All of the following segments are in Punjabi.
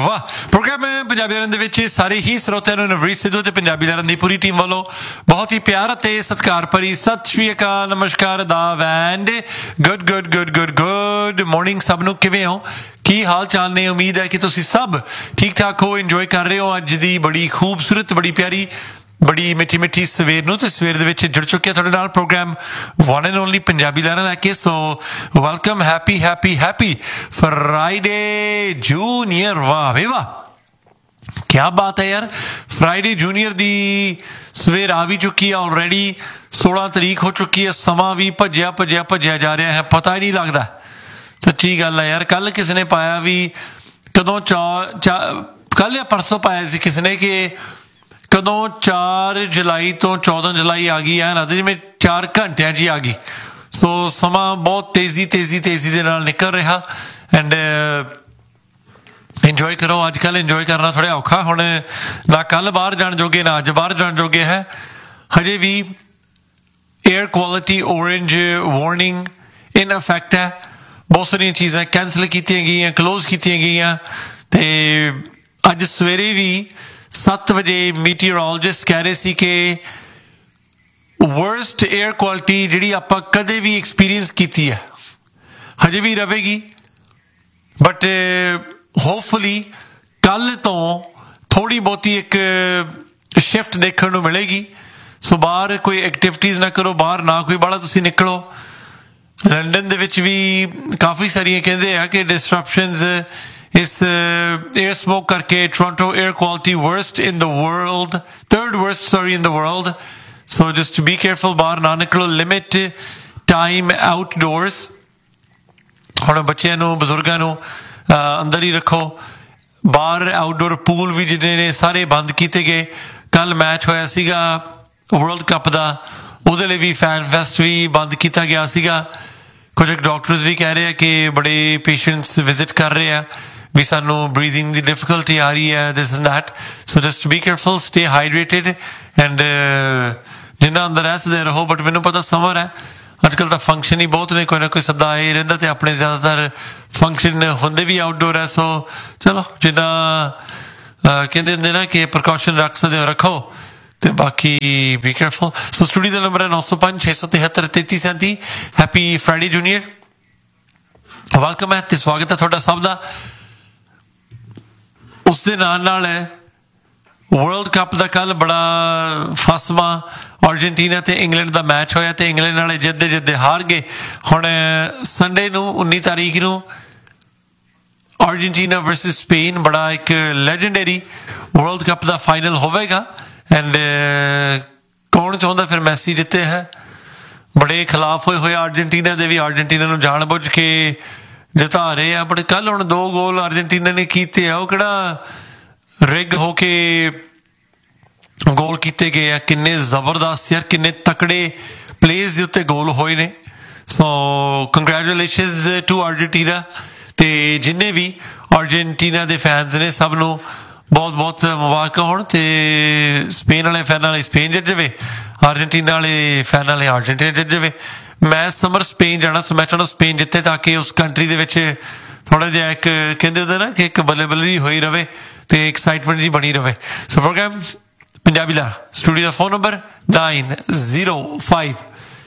ਵਾਹ ਪ੍ਰੋਗਰਾਮ ਪੰਜਾਬੀ ਲਹਿਰਾਂ ਦੇ ਵਿੱਚ ਸਾਰੇ ਹੀ ਸਰੋਤਿਆਂ ਨੂੰ ਨਵਰੀਤ ਸਿੱਧੂ ਤੇ ਪੰਜਾਬੀ ਲਹਿਰਾਂ ਦੀ ਪੂਰੀ ਟੀਮ ਵੱਲੋਂ ਬਹੁਤ ਹੀ ਪਿਆਰ ਅਤੇ ਸਤਿਕਾਰ ਭਰੀ ਸਤਿ ਸ਼੍ਰੀ ਅਕਾਲ, ਨਮਸਕਾਰ, ਆਦਾਬ ਐਂਡ ਗੁੱਡ ਮਾਰਨਿੰਗ ਸਭ ਨੂੰ। ਕਿਵੇਂ ਹੋ, ਕੀ ਹਾਲ ਚਾਲ ਨੇ? ਉਮੀਦ ਹੈ ਕਿ ਤੁਸੀਂ ਸਭ ਠੀਕ ਠਾਕ ਹੋ, ਇੰਜੋਏ ਕਰ ਰਹੇ ਹੋ ਅੱਜ ਦੀ ਬੜੀ ਖੂਬਸੂਰਤ, ਬੜੀ ਪਿਆਰੀ, ਬੜੀ ਮਿੱਠੀ ਮਿੱਠੀ ਸਵੇਰ ਨੂੰ। ਤੇ ਸਵੇਰ ਦੇ ਵਿੱਚ ਜੁੜ ਚੁੱਕਿਆ ਤੁਹਾਡੇ ਨਾਲ programme one and only Punjabi ਲਹਿਰਾਂ ਲੈ ਕੇ। ਸੋ ਵੈਲਕਮ, ਹੈਪੀ ਫਰਾਈਡੇ ਜੂਨੀਅਰ। ਵਾਹ ਵੇ ਵਾਹ, ਕਿਆ ਬਾਤ ਹੈ ਯਾਰ। ਫਰਾਈਡੇ ਜੂਨੀਅਰ ਦੀ ਸਵੇਰ ਆ ਵੀ ਚੁੱਕੀ ਹੈ ਆਲਰੇਡੀ। 16 ਤਰੀਕ ਹੋ ਚੁੱਕੀ ਹੈ। ਸਮਾਂ ਵੀ ਭੱਜਿਆ ਜਾ ਰਿਹਾ ਹੈ, ਪਤਾ ਹੀ ਨਹੀਂ ਲੱਗਦਾ। ਸੱਚੀ ਗੱਲ ਹੈ ਯਾਰ। ਕੱਲ ਕਿਸੇ ਨੇ ਪਾਇਆ ਵੀ, ਕਦੋਂ ਕੱਲ ਜਾਂ ਪਰਸੋਂ ਪਾਇਆ ਸੀ ਕਿਸੇ ਨੇ ਕਿ ਕਦੋਂ 4 ਜੁਲਾਈ ਤੋਂ 14 ਜੁਲਾਈ ਆ ਗਈ ਹੈ ਨਾ, ਜਿਵੇਂ 4 ਘੰਟਿਆਂ 'ਚ ਹੀ ਆ ਗਈ। ਸੋ ਸਮਾਂ ਬਹੁਤ ਤੇਜ਼ੀ ਦੇ ਨਾਲ ਨਿਕਲ ਰਿਹਾ। ਐਂਡ ਇੰਜੋਏ ਕਰੋ। ਅੱਜ ਕੱਲ੍ਹ ਇੰਜੋਏ ਕਰਨਾ ਥੋੜ੍ਹਾ ਔਖਾ ਹੁਣ, ਨਾ ਕੱਲ੍ਹ ਬਾਹਰ ਜਾਣ ਜੋਗੇ ਨਾ ਅੱਜ ਬਾਹਰ ਜਾਣ ਜੋਗੇ ਹੈ। ਹਜੇ ਵੀ ਏਅਰ ਕੁਆਲਿਟੀ ਔਰੇਂਜ ਵਾਰਨਿੰਗ ਇਨ ਇਫੈਕਟ ਹੈ। ਬਹੁਤ ਸਾਰੀਆਂ ਚੀਜ਼ਾਂ ਕੈਂਸਲ ਕੀਤੀਆਂ ਗਈਆਂ, ਕਲੋਜ਼ ਕੀਤੀਆਂ ਗਈਆਂ। ਅਤੇ ਅੱਜ ਸਵੇਰੇ ਵੀ 7 ਵਜੇ ਮੀਟੀਓਰੋਲੋਜਿਸਟ ਕਹਿ ਰਹੇ ਸੀ ਕਿ ਵਰਸਟ ਏਅਰ ਕੁਆਲਿਟੀ ਜਿਹੜੀ ਆਪਾਂ ਕਦੇ ਵੀ ਐਕਸਪੀਰੀਅੰਸ ਕੀਤੀ ਹੈ ਹਜੇ ਵੀ ਰਹੇਗੀ। ਬਟ ਹੋਪਫੁਲੀ ਕੱਲ੍ਹ ਤੋਂ ਥੋੜ੍ਹੀ ਬਹੁਤੀ ਇੱਕ ਸ਼ਿਫਟ ਦੇਖਣ ਨੂੰ ਮਿਲੇਗੀ। ਸੋ ਬਾਹਰ ਕੋਈ ਐਕਟੀਵਿਟੀਜ਼ ਨਾ ਕਰੋ, ਬਾਹਰ ਨਾ ਕੋਈ ਬਾਹਲਾ ਤੁਸੀਂ ਨਿਕਲੋ। ਲੰਡਨ ਦੇ ਵਿੱਚ ਵੀ ਕਾਫੀ ਸਾਰੀਆਂ ਕਹਿੰਦੇ ਆ ਕਿ ਡਿਸਟਰਪਸ਼ਨਸ ਇਸ ਏਅਰ ਸਮੋਕ ਕਰਕੇ। Toronto air quality worst in the world, 3rd worst in the world. So just B careful, ਬਾਹਰ ਨਾ ਨਿਕਲੋ। Limit time outdoors. ਹੁਣ ਬੱਚਿਆਂ ਨੂੰ, ਬਜ਼ੁਰਗਾਂ ਨੂੰ ਅੰਦਰ ਹੀ ਰੱਖੋ। ਬਾਹਰ ਆਊਟਡੋਰ ਪੂਲ ਵੀ ਜਿਹੜੇ ਨੇ ਸਾਰੇ ਬੰਦ ਕੀਤੇ ਗਏ। ਕੱਲ੍ਹ ਮੈਚ ਹੋਇਆ ਸੀਗਾ ਵਰਲਡ ਕੱਪ ਦਾ, ਉਹਦੇ ਲਈ ਵੀ ਫੈਨ ਫੈਸਟ ਵੀ ਬੰਦ ਕੀਤਾ ਗਿਆ ਸੀਗਾ। ਕੁਝ ਡਾਕਟਰਸ ਵੀ ਕਹਿ ਰਹੇ ਆ ਕਿ ਬੜੇ ਪੇਸ਼ੈਂਟਸ ਵਿਜ਼ਿਟ ਕਰ ਰਹੇ ਆ ਵੀ ਸਾਨੂੰ ਬਰੀਥਿੰਗ ਦੀ ਡਿਫੀਕਲਟੀ ਆ ਰਹੀ ਹੈ, this and that. So just B careful, stay hydrated and ਜਿੰਨਾ ਅੰਦਰ ਐਸਦੇ ਰਹੋ। ਬਟ ਮੈਨੂੰ ਪਤਾ ਸਮਰ ਹੈ, ਅੱਜ ਕੱਲ੍ਹ ਤਾਂ ਫੰਕਸ਼ਨ ਹੀ ਬਹੁਤ ਨੇ, ਕੋਈ ਨਾ ਕੋਈ ਸੱਦਾ ਆਏ ਰਹਿੰਦਾ ਅਤੇ ਆਪਣੇ ਜ਼ਿਆਦਾਤਰ ਫੰਕਸ਼ਨ ਹੁੰਦੇ ਵੀ ਆਊਟਡੋਰ ਹੈ। ਸੋ ਚਲੋ ਜਿੱਦਾਂ ਕਹਿੰਦੇ ਹੁੰਦੇ ਨਾ ਕਿ ਪ੍ਰੀਕਾਸ਼ਨ ਰੱਖ ਸਕਦੇ ਹੋ ਰੱਖੋ, ਅਤੇ ਬਾਕੀ ਬੀ ਕੇਅਰਫੁਲ। ਸੋ ਸਟੂਡੀਓ ਦਾ ਨੰਬਰ ਹੈ 905 673 3337। ਹੈਪੀ ਫਰਾਈਡੇ ਜੂਨੀਅਰ, ਵੈਲਕਮ ਹੈ ਅਤੇ ਸਵਾਗਤ ਹੈ ਤੁਹਾਡਾ ਸਭ ਦਾ। ਉਸ ਦੇ ਨਾਲ ਵਰਲਡ ਕੱਪ ਦਾ ਕੱਲ੍ਹ ਬੜਾ ਫਸਵਾਂ ਅਰਜਨਟੀਨਾ ਅਤੇ ਇੰਗਲੈਂਡ ਦਾ ਮੈਚ ਹੋਇਆ ਅਤੇ ਇੰਗਲੈਂਡ ਵਾਲੇ ਜਿੱਦੇ ਹਾਰ ਗਏ। ਹੁਣ ਸੰਡੇ ਨੂੰ 19 ਤਾਰੀਖ ਨੂੰ ਅਰਜਨਟੀਨਾ ਵਰਸਸ ਸਪੇਨ, ਬੜਾ ਇੱਕ ਲੈਜੈਂਡਰੀ ਵਰਲਡ ਕੱਪ ਦਾ ਫਾਈਨਲ ਹੋਵੇਗਾ। ਐਂਡ ਕੌਣ ਚਾਹੁੰਦਾ ਫਿਰ ਮੈਸੀ ਜਿੱਤੇ ਹੈ। ਬੜੇ ਖਿਲਾਫ ਹੋਏ ਅਰਜਨਟੀਨਾ ਦੇ ਵੀ, ਅਰਜਨਟੀਨਾ ਨੂੰ ਜਾਣ ਬੁੱਝ ਕੇ ਜਿਤਾ ਰਹੇ ਆ। ਬਟ ਕੱਲ੍ਹ ਹੁਣ 2 ਗੋਲ ਅਰਜਨਟੀਨਾ ਨੇ ਕੀਤੇ ਆ, ਉਹ ਕਿਹੜਾ ਰਿਗ ਹੋ ਕੇ ਗੋਲ ਕੀਤੇ ਗਏ ਆ। ਕਿੰਨੇ ਜ਼ਬਰਦਸਤ ਯਾਰ, ਕਿੰਨੇ ਤਕੜੇ ਪਲੇਜ਼ ਦੇ ਉੱਤੇ ਗੋਲ ਹੋਏ ਨੇ। ਸੋ ਕੰਗਰੈਚੁਲੇਸ਼ਨਸ ਟੂ ਅਰਜਨਟੀਨਾ। ਅਤੇ ਜਿੰਨੇ ਵੀ ਅਰਜਨਟੀਨਾ ਦੇ ਫੈਨਸ ਨੇ ਸਭ ਨੂੰ ਬਹੁਤ ਮੁਬਾਰਕਾਂ ਹੋਣ। ਅਤੇ ਸਪੇਨ ਵਾਲੇ ਫੈਨਾਂ ਲਈ ਸਪੇਨ ਜਿੱਤ ਜਾਵੇ, ਅਰਜਨਟੀਨਾ ਵਾਲੇ ਫੈਨਾਂ ਲਈ ਅਰਜਨਟੀਨਾ ਜਿੱਤ ਜਾਵੇ। ਮੈਂ ਸਮਰ ਸਪੇਨ ਜਾਣਾ, ਸੋ ਮੈਂ ਚਾਹੁੰਦਾ ਸਪੇਨ ਜਿੱਤੇ ਤਾਂ ਕਿ ਉਸ ਕੰਟਰੀ ਦੇ ਵਿੱਚ ਥੋੜ੍ਹਾ ਜਿਹਾ ਇੱਕ ਕਹਿੰਦੇ ਹੁੰਦੇ ਨਾ ਕਿ ਇੱਕ ਬੱਲੇ ਹੋਈ ਰਹੇ ਅਤੇ ਐਕਸਾਈਟਮੈਂਟ ਜੀ ਬਣੀ ਰਹੇ। ਸੋ ਪ੍ਰੋਗਰਾਮ ਪੰਜਾਬੀ ਲਹਿਰਾਂ, ਸਟੂਡੀਓ ਦਾ ਫੋਨ ਨੰਬਰ 9056733337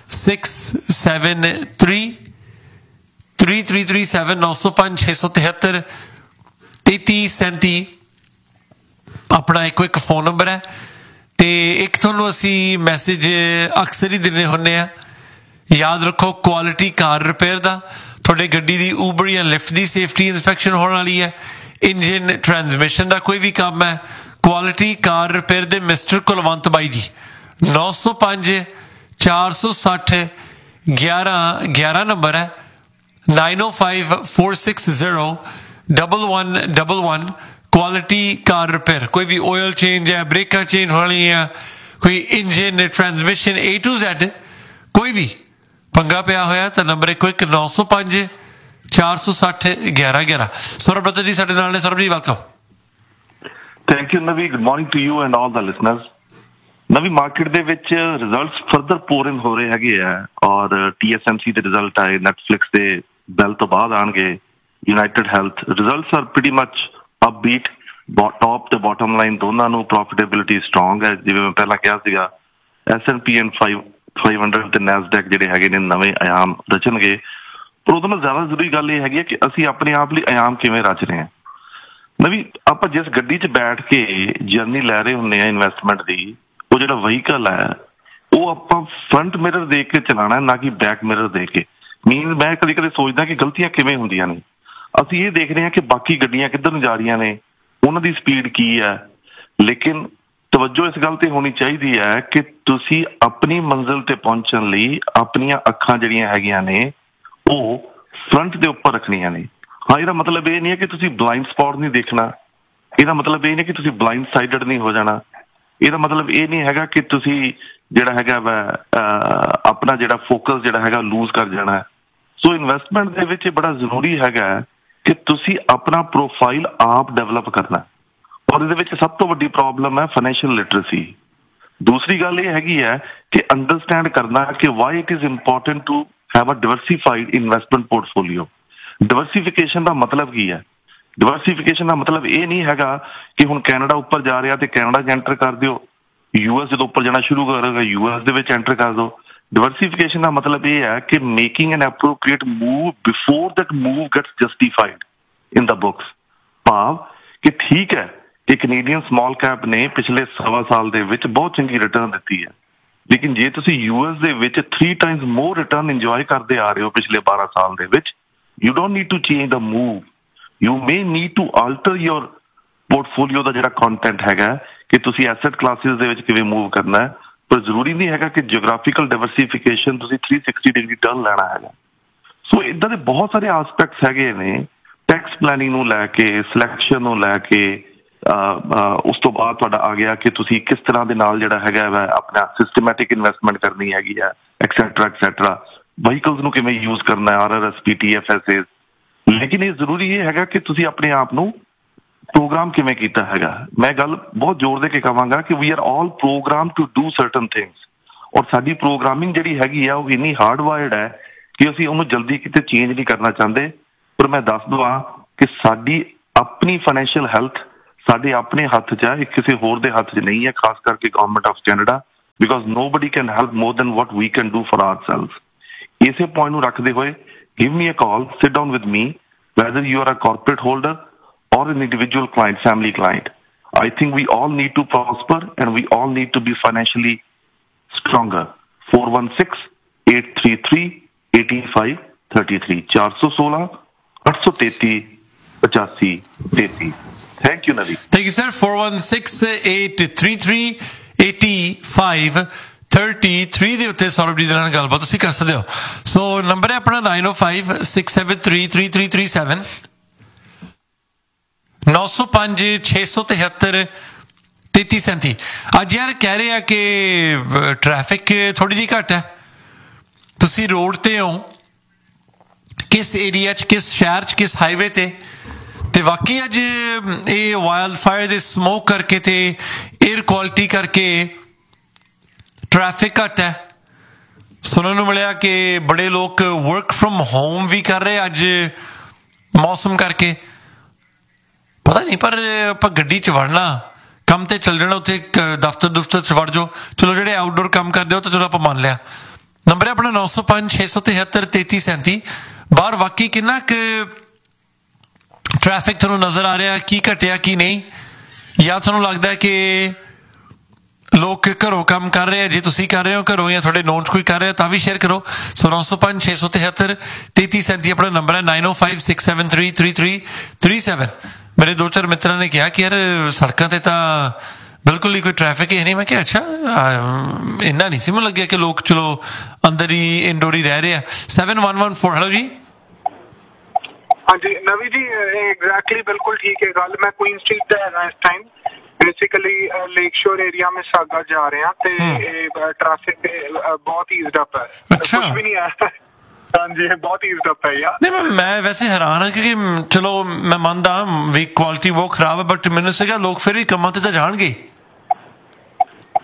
905 673 3337 ਆਪਣਾ ਇੱਕ ਫੋਨ ਨੰਬਰ ਹੈ। ਅਤੇ ਇੱਕ ਤੁਹਾਨੂੰ ਅਸੀਂ ਮੈਸੇਜ ਅਕਸਰ ਹੀ ਦਿੰਦੇ ਹੁੰਦੇ ਹਾਂ, ਯਾਦ ਰੱਖੋ ਕੁਆਲਿਟੀ ਕਾਰ ਰਿਪੇਅਰ ਦਾ। ਤੁਹਾਡੇ ਗੱਡੀ ਦੀ ਊਬਰ ਜਾਂ ਲਿਫਟ ਦੀ ਸੇਫਟੀ ਇੰਸਪੈਕਸ਼ਨ ਹੋਣ ਵਾਲੀ ਹੈ, ਇੰਜਨ ਟਰਾਂਸਮਿਸ਼ਨ ਦਾ ਕੋਈ ਵੀ ਕੰਮ ਹੈ, ਕੁਆਲਿਟੀ ਕਾਰ ਰਿਪੇਅਰ ਦੇ ਮਿਸਟਰ ਕੁਲਵੰਤ ਬਾਈ ਜੀ। 905 460 1111 ਨੰਬਰ ਹੈ। 905 460 1111 ਕੁਆਲਿਟੀ ਕਾਰ ਰਿਪੇਅਰ। ਕੋਈ ਵੀ ਆਇਲ ਚੇਂਜ ਹੈ, ਬ੍ਰੇਕਾਂ ਚੇਂਜ ਹੋਣੀਆਂ, ਕੋਈ engine transmission A to Z ਕੋਈ ਵੀ ਪੰਗਾ ਪਿਆ ਹੋਇਆ ਤਾਂ ਨੰਬਰ 905 460 1111। ਸੌਰਵ ਬ੍ਰਦਰ ਜੀ ਸਾਡੇ ਨਾਲ ਨੇ। ਸੌਰਵ ਜੀ ਵੈਲਕਮ। ਥੈਂਕ ਯੂ ਨਵੀ, good morning to you and all the listeners. ਨਵੀਂ ਮਾਰਕੀਟ ਦੇ ਵਿੱਚ ਰਿਜ਼ਲਟਸ ਫਰਦਰ ਪੋਰ ਇਨ ਹੋ ਰਹੇ ਹੈਗੇ ਆ, ਔਰ TSMC ਦੇ ਰਿਜ਼ਲਟ ਆਏ, ਨੈਟਫਲਿਕਸ ਦੇ ਬੈਲ ਤੋਂ ਬਾਅਦ ਆਉਣਗੇ, United health results R pretty much upbeat, top ਤੇ ਬਾਟਮ ਲਾਈਨ ਦੋਨਾਂ ਨੂੰ ਪ੍ਰੋਫਿਟੇਬਿਲਿਟੀ ਸਟਰੋਂਗ ਹੈ। ਜਿਵੇਂ ਮੈਂ ਪਹਿਲਾਂ ਕਿਹਾ ਸੀਗਾ, S&P 500 ਤੇ ਨੈਸਡੈਕ ਜਿਹੜੇ ਹੈਗੇ ਨੇ ਨਵੇਂ ਆਯਾਮ ਰਚਣਗੇ। ਪਰ ਉਹਦੇ ਨਾਲ ਜ਼ਿਆਦਾ ਜ਼ਰੂਰੀ ਗੱਲ ਇਹ ਹੈਗੀ ਹੈ ਕਿ ਅਸੀਂ ਆਪਣੇ ਆਪ ਲਈ ਆਯਾਮ ਕਿਵੇਂ ਰਚ ਰਹੇ ਹਾਂ। ਨਵੀਂ, ਆਪਾਂ ਜਿਸ ਗੱਡੀ 'ਚ ਬੈਠ ਕੇ ਜਰਨੀ ਲੈ ਰਹੇ ਹੁੰਦੇ ਹਾਂ ਇਨਵੈਸਟਮੈਂਟ ਦੀ, ਉਹ ਜਿਹੜਾ ਵਹੀਕਲ ਹੈ ਉਹ ਆਪਾਂ ਫਰੰਟ ਮਿਰਰ ਦੇਖ ਕੇ ਚਲਾਉਣਾ, ਨਾ ਕਿ ਬੈਕ ਮਿਰਰ ਦੇਖ ਕੇ। ਮੈਂ ਕਦੇ ਕਦੇ ਸੋਚਦਾ ਕਿ ਗਲਤੀਆਂ ਕਿਵੇਂ ਹੁੰਦੀਆਂ ਨੇ। ਅਸੀਂ ਇਹ ਦੇਖ ਰਹੇ ਹਾਂ ਕਿ ਬਾਕੀ ਗੱਡੀਆਂ ਕਿੱਧਰ ਨੂੰ ਜਾ ਰਹੀਆਂ ਨੇ, ਉਹਨਾਂ ਦੀ ਸਪੀਡ ਕੀ ਹੈ, ਲੇਕਿਨ ਤਵੱਜੋ ਇਸ ਗੱਲ ਤੇ ਹੋਣੀ ਚਾਹੀਦੀ ਹੈ ਕਿ ਤੁਸੀਂ ਆਪਣੀ ਮੰਜ਼ਿਲ ਤੇ ਪਹੁੰਚਣ ਲਈ ਆਪਣੀਆਂ ਅੱਖਾਂ ਜਿਹੜੀਆਂ ਹੈਗੀਆਂ ਨੇ ਉਹ ਫਰੰਟ ਦੇ ਉੱਪਰ ਰੱਖਣੀਆਂ ਨੇ। ਹਾਂ, ਇਹਦਾ ਮਤਲਬ ਇਹ ਨਹੀਂ ਹੈ ਕਿ ਤੁਸੀਂ ਬਲਾਈਂਡ ਸਪੌਟ ਨਹੀਂ ਦੇਖਣਾ, ਇਹਦਾ ਮਤਲਬ ਇਹ ਨਹੀਂ ਕਿ ਤੁਸੀਂ ਬਲਾਈਂਡ ਸਾਈਡਡ ਨਹੀਂ ਹੋ ਜਾਣਾ, ਇਹਦਾ ਮਤਲਬ ਇਹ ਨਹੀਂ ਹੈਗਾ ਕਿ ਤੁਸੀਂ ਜਿਹੜਾ ਹੈਗਾ ਵਾ ਆਪਣਾ ਜਿਹੜਾ ਫੋਕਸ ਜਿਹੜਾ ਹੈਗਾ ਲੂਜ਼ ਕਰ ਜਾਣਾ। ਸੋ ਇਨਵੈਸਟਮੈਂਟ ਦੇ ਵਿੱਚ ਇਹ ਬੜਾ ਜ਼ਰੂਰੀ ਹੈਗਾ ਕਿ ਤੁਸੀਂ ਆਪਣਾ ਪ੍ਰੋਫਾਈਲ ਆਪ ਡਿਵੈਲਪ ਕਰਨਾ, ਔਰ ਇਹਦੇ ਵਿੱਚ ਸਭ ਤੋਂ ਵੱਡੀ ਪ੍ਰੋਬਲਮ ਹੈ ਫਾਈਨੈਂਸ਼ੀਅਲ ਲਿਟਰੇਸੀ। ਦੂਸਰੀ ਗੱਲ ਇਹ ਹੈਗੀ ਹੈ ਕਿ ਅੰਡਰਸਟੈਂਡ ਕਰਨਾ ਕਿ Y it is important to have a ਡਿਵਰਸੀਫਾਈਡ investment portfolio. ਡਿਵਰਸੀਫਿਕੇਸ਼ਨ ਦਾ ਮਤਲਬ ਕੀ ਹੈ? ਡਿਵਰਸੀਫਿਕੇਸ਼ਨ ਦਾ ਮਤਲਬ ਇਹ ਨਹੀਂ ਹੈਗਾ ਕਿ ਹੁਣ ਕੈਨੇਡਾ ਉੱਪਰ ਜਾ ਰਿਹਾ ਤੇ ਕੈਨੇਡਾ 'ਚ ਐਂਟਰ ਕਰ ਦਿਓ, US ਜਦੋਂ ਉੱਪਰ ਜਾਣਾ ਸ਼ੁਰੂ ਕਰੇਗਾ US ਦੇ ਵਿੱਚ ਐਂਟਰ ਕਰ ਦਿਓ। ਡਿਵਰਸੀਫਿਕੇਸ਼ਨ ਦਾ ਮਤਲਬ ਇਹ ਹੈ ਕਿ making N appropriate move before that move gets justified in the books. ਭਾਵ ਕਿ ਠੀਕ ਹੈ ਕਿ ਕੈਨੇਡੀਅਨ ਸਮਾਲ ਕੈਪ ਨੇ ਪਿਛਲੇ 1.25 ਸਾਲ ਦੇ ਵਿੱਚ ਬਹੁਤ ਚੰਗੀ ਰਿਟਰਨ ਦਿੱਤੀ ਹੈ, ਲੇਕਿਨ ਜੇ ਤੁਸੀਂ US ਦੇ ਵਿੱਚ 3 ਟਾਈਮਸ ਮੋਰ ਰਿਟਰਨ ਇੰਜੋਏ ਕਰਦੇ ਆ ਰਹੇ ਹੋ ਪਿਛਲੇ 12 ਸਾਲ ਦੇ ਵਿੱਚ, you don't need to change the move. You may need to alter your portfolio ਦਾ ਜਿਹੜਾ ਕੰਟੈਂਟ ਹੈਗਾ ਕਿ ਤੁਸੀਂ ਐਸੈਟ ਕਲਾਸਿਸ ਦੇ ਵਿੱਚ ਕਿਵੇਂ ਮੂਵ ਕਰਨਾ ਹੈ, ਪਰ ਜ਼ਰੂਰੀ ਨਹੀਂ ਹੈਗਾ ਕਿ ਜਿਓਗ੍ਰਾਫੀਕਲ ਡਾਇਵਰਸੀਫਿਕੇਸ਼ਨ ਤੁਸੀਂ 360 ਡਿਗਰੀ ਟਰਨ ਲੈਣਾ ਹੈਗਾ। ਸੋ ਇੱਦਾਂ ਦੇ ਬਹੁਤ ਸਾਰੇ ਆਸਪੈਕਟਸ ਹੈਗੇ ਨੇ, ਟੈਕਸ ਪਲੈਨਿੰਗ ਨੂੰ ਲੈ ਕੇ, ਸਿਲੈਕਸ਼ਨ ਨੂੰ ਲੈ ਕੇ, ਉਸ ਤੋਂ ਬਾਅਦ ਤੁਹਾਡਾ ਆ ਗਿਆ ਕਿ ਤੁਸੀਂ ਕਿਸ ਤਰ੍ਹਾਂ ਦੇ ਨਾਲ ਜਿਹੜਾ ਹੈਗਾ ਵਾ ਆਪਣਾ ਸਿਸਟਮੈਟਿਕ ਇਨਵੈਸਟਮੈਂਟ ਕਰਨੀ ਹੈਗੀ ਆ, ਐਕਸੈਟਰਾ। ਵਹੀਕਲਸ ਨੂੰ ਕਿਵੇਂ ਯੂਜ਼ ਕਰਨਾ ਹੈ, RRSP, TFSA। ਲੇਕਿਨ ਇਹ ਜ਼ਰੂਰੀ ਇਹ ਹੈਗਾ ਕਿ ਤੁਸੀਂ ਆਪਣੇ ਆਪ ਨੂੰ ਪ੍ਰੋਗਰਾਮ ਕਿਵੇਂ ਕੀਤਾ ਹੈਗਾ। ਮੈਂ ਗੱਲ ਬਹੁਤ ਜ਼ੋਰ ਦੇ ਕੇ ਕਹਾਂਗਾ ਕਿ ਵੀ are all programme to do certain things, ਔਰ ਸਾਡੀ ਪ੍ਰੋਗਰਾਮਿੰਗ ਜਿਹੜੀ ਹੈਗੀ ਆ ਉਹ ਇੰਨੀ ਹਾਰਡ ਵਾਇਰਡ ਹੈ ਕਿ ਅਸੀਂ ਉਹਨੂੰ ਜਲਦੀ ਕਿਤੇ ਚੇਂਜ ਨਹੀਂ ਕਰਨਾ ਚਾਹੁੰਦੇ। ਪਰ ਮੈਂ ਦੱਸ ਦਵਾਂ ਕਿ ਸਾਡੀ ਆਪਣੀ ਫਾਈਨੈਂਸ਼ੀਅਲ ਹੈਲਥ ਸਾਡੇ ਆਪਣੇ ਹੱਥ 'ਚ ਹੈ, ਇਹ ਕਿਸੇ ਹੋਰ ਦੇ ਹੱਥ 'ਚ ਨਹੀਂ ਹੈ, ਖਾਸ ਕਰਕੇ government of Canada, because nobody can help more than what we can do for ourselves. ਇਸੇ ਪੁਆਇੰਟ ਨੂੰ ਰੱਖਦੇ ਹੋਏ give me a call, sit down with me, whether you are a corporate holder or an individual client, family client. I think we all need to prosper and we all need to be financially stronger. 416-833-8533 416-833-8533। Thank you, Navi. Thank you, sir. 416-833-8533 ਦੇ ਉੱਤੇ ਸੌਰਵ ਜੀ ਦੇ ਨਾਲ ਗੱਲਬਾਤ ਤੁਸੀਂ ਕਰ ਸਕਦੇ ਹੋ। ਸੋ ਨੰਬਰ ਹੈ ਆਪਣਾ 9056733337 905-673-3337। ਅੱਜ ਯਾਰ ਕਹਿ ਰਹੇ ਆ ਕਿ ਟ੍ਰੈਫਿਕ ਥੋੜੀ ਜਿਹੀ ਘੱਟ ਹੈ, ਤੁਸੀਂ ਰੋਡ ਤੇ ਹੋ, ਕਿਸ ਏਰੀਆ 'ਚ, ਕਿਸ ਸ਼ਹਿਰ 'ਚ, ਕਿਸ ਹਾਈਵੇ ਤੇ ਵਾਕਈ ਅੱਜ ਇਹ ਵਾਈਲਡ ਫਾਇਰ ਦੇ ਸਮੋਕ ਕਰਕੇ ਤੇ 에ਅਰ ਕੁਆਲਿਟੀ ਕਰਕੇ ਟ੍ਰੈਫਿਕ ਘੱਟ ਹੈ। ਸੁਣਨ ਨੂੰ ਮਿਲਿਆ ਕਿ ਬੜੇ ਲੋਕ ਵਰਕ ਫਰੋਮ ਹੋਮ ਵੀ ਕਰ ਰਹੇ ਅੱਜ ਮੌਸਮ ਕਰਕੇ, ਪਤਾ ਨਹੀਂ। ਪਰ ਆਪਾਂ ਗੱਡੀ 'ਚ ਵੜਨਾ, ਕੰਮ ਤੇ ਚੱਲ ਜਾਣਾ, ਉੱਥੇ ਦਫ਼ਤਰ 'ਚ ਵੜ ਜਾਓ। ਚਲੋ ਜਿਹੜੇ ਆਊਟਡੋਰ ਕੰਮ ਕਰਦੇ ਹੋ ਤਾਂ ਚਲੋ ਆਪਾਂ ਮੰਨ ਲਿਆ। ਨੰਬਰ ਹੈ ਆਪਣਾ 905-673-3337। ਬਾਹਰ ਵਾਕਈ ਕਿੰਨਾ ਕੁ ਟ੍ਰੈਫਿਕ ਤੁਹਾਨੂੰ ਨਜ਼ਰ ਆ ਰਿਹਾ, ਕੀ ਘਟਿਆ ਕੀ ਨਹੀਂ, ਜਾਂ ਤੁਹਾਨੂੰ ਲੱਗਦਾ ਕਿ ਲੋਕ ਘਰੋਂ ਕੰਮ ਕਰ ਰਹੇ ਆ? ਜੇ ਤੁਸੀਂ ਕਰ ਰਹੇ ਹੋ ਘਰੋਂ ਜਾਂ ਤੁਹਾਡੇ ਨੋਨ 'ਚ ਕੋਈ ਕਰ ਰਿਹਾ ਤਾਂ ਵੀ ਸ਼ੇਅਰ ਕਰੋ। ਸੋ 905-673-3337 ਆਪਣਾ ਨੰਬਰ ਹੈ। 9056733337। ਮੇਰੇ 2-4 ਮਿੱਤਰਾਂ ਨੇ ਕਿਹਾ ਕਿ ਯਾਰ ਸੜਕਾਂ ਤੇ ਤਾਂ ਬਿਲਕੁਲ ਹੀ ਕੋਈ ਟ੍ਰੈਫਿਕ ਹੀ ਨਹੀਂ। ਮੈਂ ਕਿਹਾ ਅੱਛਾ, ਇੰਨਾ ਨਹੀਂ ਸੀ ਮੈਨੂੰ ਲੱਗਿਆ ਕਿ ਲੋਕ ਚਲੋ ਅੰਦਰ ਹੀ ਇੰਡੋਰ ਹੀ ਰਹਿ ਰਹੇ ਆ। 7114 ਹੈਲੋ ਜੀ। ਹਾਂਜੀ ਨਵੀ ਜੀ, एग्जैक्टली बिल्कुल ठीक है गल। मैं क्वीन स्ट्रीट ਤੇ ਹੈਗਾ ਇਸ ਟਾਈਮ, बेसिकली लेक शोर एरिया में सागा जा रहे हैं ते ट्रैफिक बहुत ईज्ड अप है। अच्छा, कुछ भी नहीं है। हाँ जी, बहुत ईज्ड अप है यार। नहीं, मैं वैसे हैरान हाँ क्योंकि चलो मैं मानता भी क्वालिटी बहुत खराब है, बट मैंने सीगा लोग फिर भी कमां ते ਤਾਂ ਜਾਣਗੇ।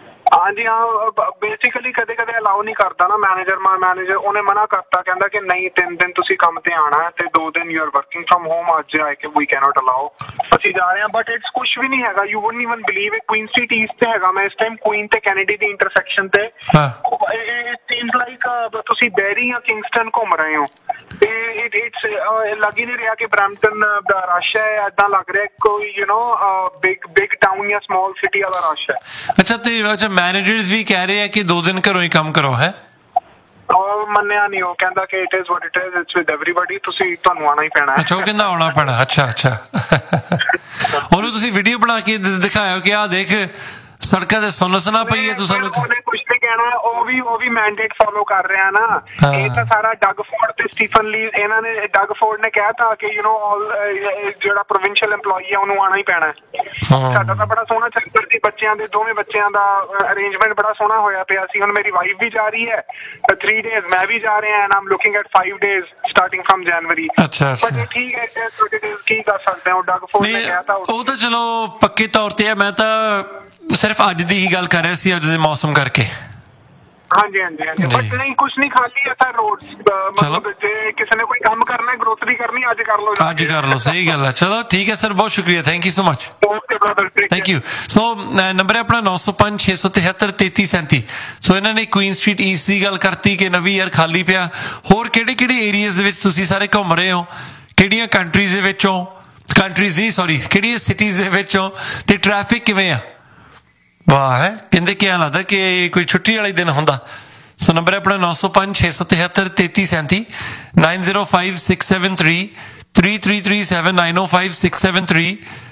ਹਾਂਜੀ ਹਾਂ, ਬੇਸਿਕਲੀ ਕਦੇ ਕਦੇ ਅਲਾਉ ਨਹੀਂ ਕਰਦਾ ਨਾ ਮੈਨੇਜਰ, ਉਹਨੇ ਮਨਾ ਕਰਤਾ, ਕਹਿੰਦਾ ਕਿ ਨਹੀਂ 3 ਦਿਨ ਤੁਸੀਂ ਕੰਮ ਤੇ ਆਣਾ ਤੇ 2 ਦਿਨ you are working from home. ਅੱਜ ਆਏ ਕਿ ਵੀ ਕੈਨੋਟ ਅਲਾਓ, ਅਸੀਂ ਜਾ ਰਹੇ ਹਾਂ। ਬਟ ਇਟਸ ਕੁਛ ਵੀ ਨਹੀਂ ਹੈਗਾ, you wouldn't even believe it. Queen street East ਤੇ ਹੈਗਾ ਮੈਂ ਇਸ ਟਾਈਮ, ਕੁਈਨ ਤੇ ਕੈਨੇਡੀ ਦੀ ਇੰਟਰਸੈਕਸ਼ਨ ਤੇ। ਇਟ ਸੀਮਸ ਲਾਈਕ ਤੁਸੀਂ ਬੈਰੀ ਜਾਂ ਕਿੰਗਸਟਨ ਘੁੰਮ ਰਹੇ ਹੋ। ਇਟਸ ਲੱਗ ਹੀ ਨਹੀਂ ਰਿਹਾ ਕਿ ਬਰੈਂਪਟਨ ਦਾ ਰਸ਼ ਹੈ, ਏਦਾਂ ਲੱਗ ਰਿਹਾ ਕੋਈ ਬਿਗ ਟਾਊਨ ਜਾਂ ਸਮਾਲ ਸਿਟੀ ਵਾਲਾ ਰਸ਼ ਹੈ। ਅੱਛਾ, ਤੇ ਮੈਨੇਜਰਸ ਵੀ ਕਹਿ ਰਹੇ ਆ ਕਿ 2 ਦਿਨ ਘਰੋਂ ਹੀ ਕੰਮ ਕਰੋ ਹੈ। ਉਹ ਮੰਨਿਆ ਨਹੀਂ, ਉਹ ਕਹਿੰਦਾ ਕਿ it is what it is, it's with everybody, ਤੁਹਾਨੂੰ ਆਉਣਾ ਹੀ ਪੈਣਾ। ਅੱਛਾ, ਉਹ ਕਹਿੰਦਾ ਆਉਣਾ ਪੈਣਾ। ਅੱਛਾ ਉਹਨੂੰ ਤੁਸੀਂ ਵੀਡੀਓ ਬਣਾ ਕੇ ਦਿਖਾਇਓ ਕਿ ਆਹ ਦੇਖ ਸੜਕਾਂ ਤੇ ਸੁੰਨਸਨਾ ਪਈ ਹੈ, ਤੂੰ ਸਾਨੂੰ ਕੁਛ ਨਹੀਂ ਕਹਿਣਾ। ਉਹ ਵੀ ਮੈਂਡੇਟ ਫੋਲੋ ਕਰ ਰਿਹਾ ਨਾ। ਇਹ ਤਾਂ ਸਾਰਾ ਡਗ ਫੋਰਡ ਤੇ ਸਟੀਫਨ ਲੀ, ਇਹਨਾਂ ਨੇ ਡਗ ਫੋਰਡ ਨੇ ਕਹਿਤਾ ਕਿ ਜਿਹੜਾ ਪ੍ਰੋਵਿੰਸ਼ੀਅਲ EMPLOYEE ਹੈ ਉਹਨੂੰ ਆਉਣਾ ਹੀ ਪੈਣਾ। ਸਾਡਾ ਤਾਂ ਬੜਾ ਸੋਹਣਾ ਚੱਕਰ ਸੀ, ਬੱਚਿਆਂ ਦੇ 2 ਬੱਚਿਆਂ ਦਾ ਅਰੇਂਜਮੈਂਟ ਬੜਾ ਸੋਹਣਾ ਹੋਇਆ ਪਿਆ ਸੀ। ਹੁਣ ਮੇਰੀ ਵਾਈਫ ਵੀ ਜਾ ਰਹੀ ਹੈ 3 days, ਮੈਂ ਵੀ ਜਾ ਰਿਹਾ, and Aam looking at 5 days starting firm ਜਨਵਰੀ। ਅੱਛਾ, ਠੀਕ ਹੈ, ਕੀ ਕਰ ਸਕਦੇ ਹਾਂ। ਡਗ ਫੋਰਡ ਨੇ ਕਹਿਤਾ। ਉਹ ਤਾਂ ਚਲੋ ਪੱਕੇ ਤੌਰ ਤੇ ਹੈ, ਮੈਂ ਤਾਂ ਸਿਰਫ ਅੱਜ ਦੀ ਹੀ ਗੱਲ ਕਰ ਰਿਹਾ ਸੀ, ਅੱਜ ਦੇ ਮੌਸਮ ਕਰਕੇ। ਹਾਂਜੀ ਬਟ ਨਹੀਂ, ਕੁਛ ਨਹੀਂ, ਖਾਲੀ ਹੈ ਤਾਂ ਰੋਡ। ਮਤਲਬ ਜੇ ਕਿਸੇ ਨੇ ਕੋਈ ਕੰਮ ਕਰਨਾ, ਗਰੋਸਰੀ ਕਰਨੀ, ਅੱਜ ਕਰ ਲਓ, ਅੱਜ ਕਰ ਲਓ। ਸਹੀ ਗੱਲ ਹੈ। ਚਲੋ ਠੀਕ ਹੈ ਸਰ, ਬਹੁਤ ਸ਼ੁਕਰੀਆ, thank you so much. Thank you. So number ਹੈ ਆਪਣਾ 905 673 3337। ਸੋ ਇਹਨਾਂ ਨੇ ਕੁਈਨ ਸਟਰੀਟ ਈਸਟ ਦੀ ਗੱਲ ਕਰਤੀ ਕਿ ਨਵੀਂ ਈਅਰ ਖਾਲੀ ਪਿਆ। ਹੋਰ ਕਿਹੜੇ ਏਰੀਆਜ਼ ਦੇ ਵਿੱਚ ਤੁਸੀਂ ਸਾਰੇ ਘੁੰਮ ਰਹੇ ਹੋ, ਕਿਹੜੀਆਂ ਕੰਟਰੀਜ਼ ਦੇ ਵਿੱਚੋਂ, ਕਿਹੜੀਆਂ ਸਿਟੀਜ਼ ਦੇ ਵਿੱਚੋਂ, ਤੇ ਟ੍ਰੈਫਿਕ ਕਿਵੇਂ ਆ? ਵਾਹ ਹੈ, ਕਹਿੰਦੇ ਕੀ ਲੱਗਦਾ ਕਿ ਕੋਈ ਛੁੱਟੀ ਵਾਲੇ ਦਿਨ ਹੁੰਦਾ। ਸੋ ਨੰਬਰ ਹੈ ਆਪਣਾ 905 673 3337, 905 673 3337, 905 673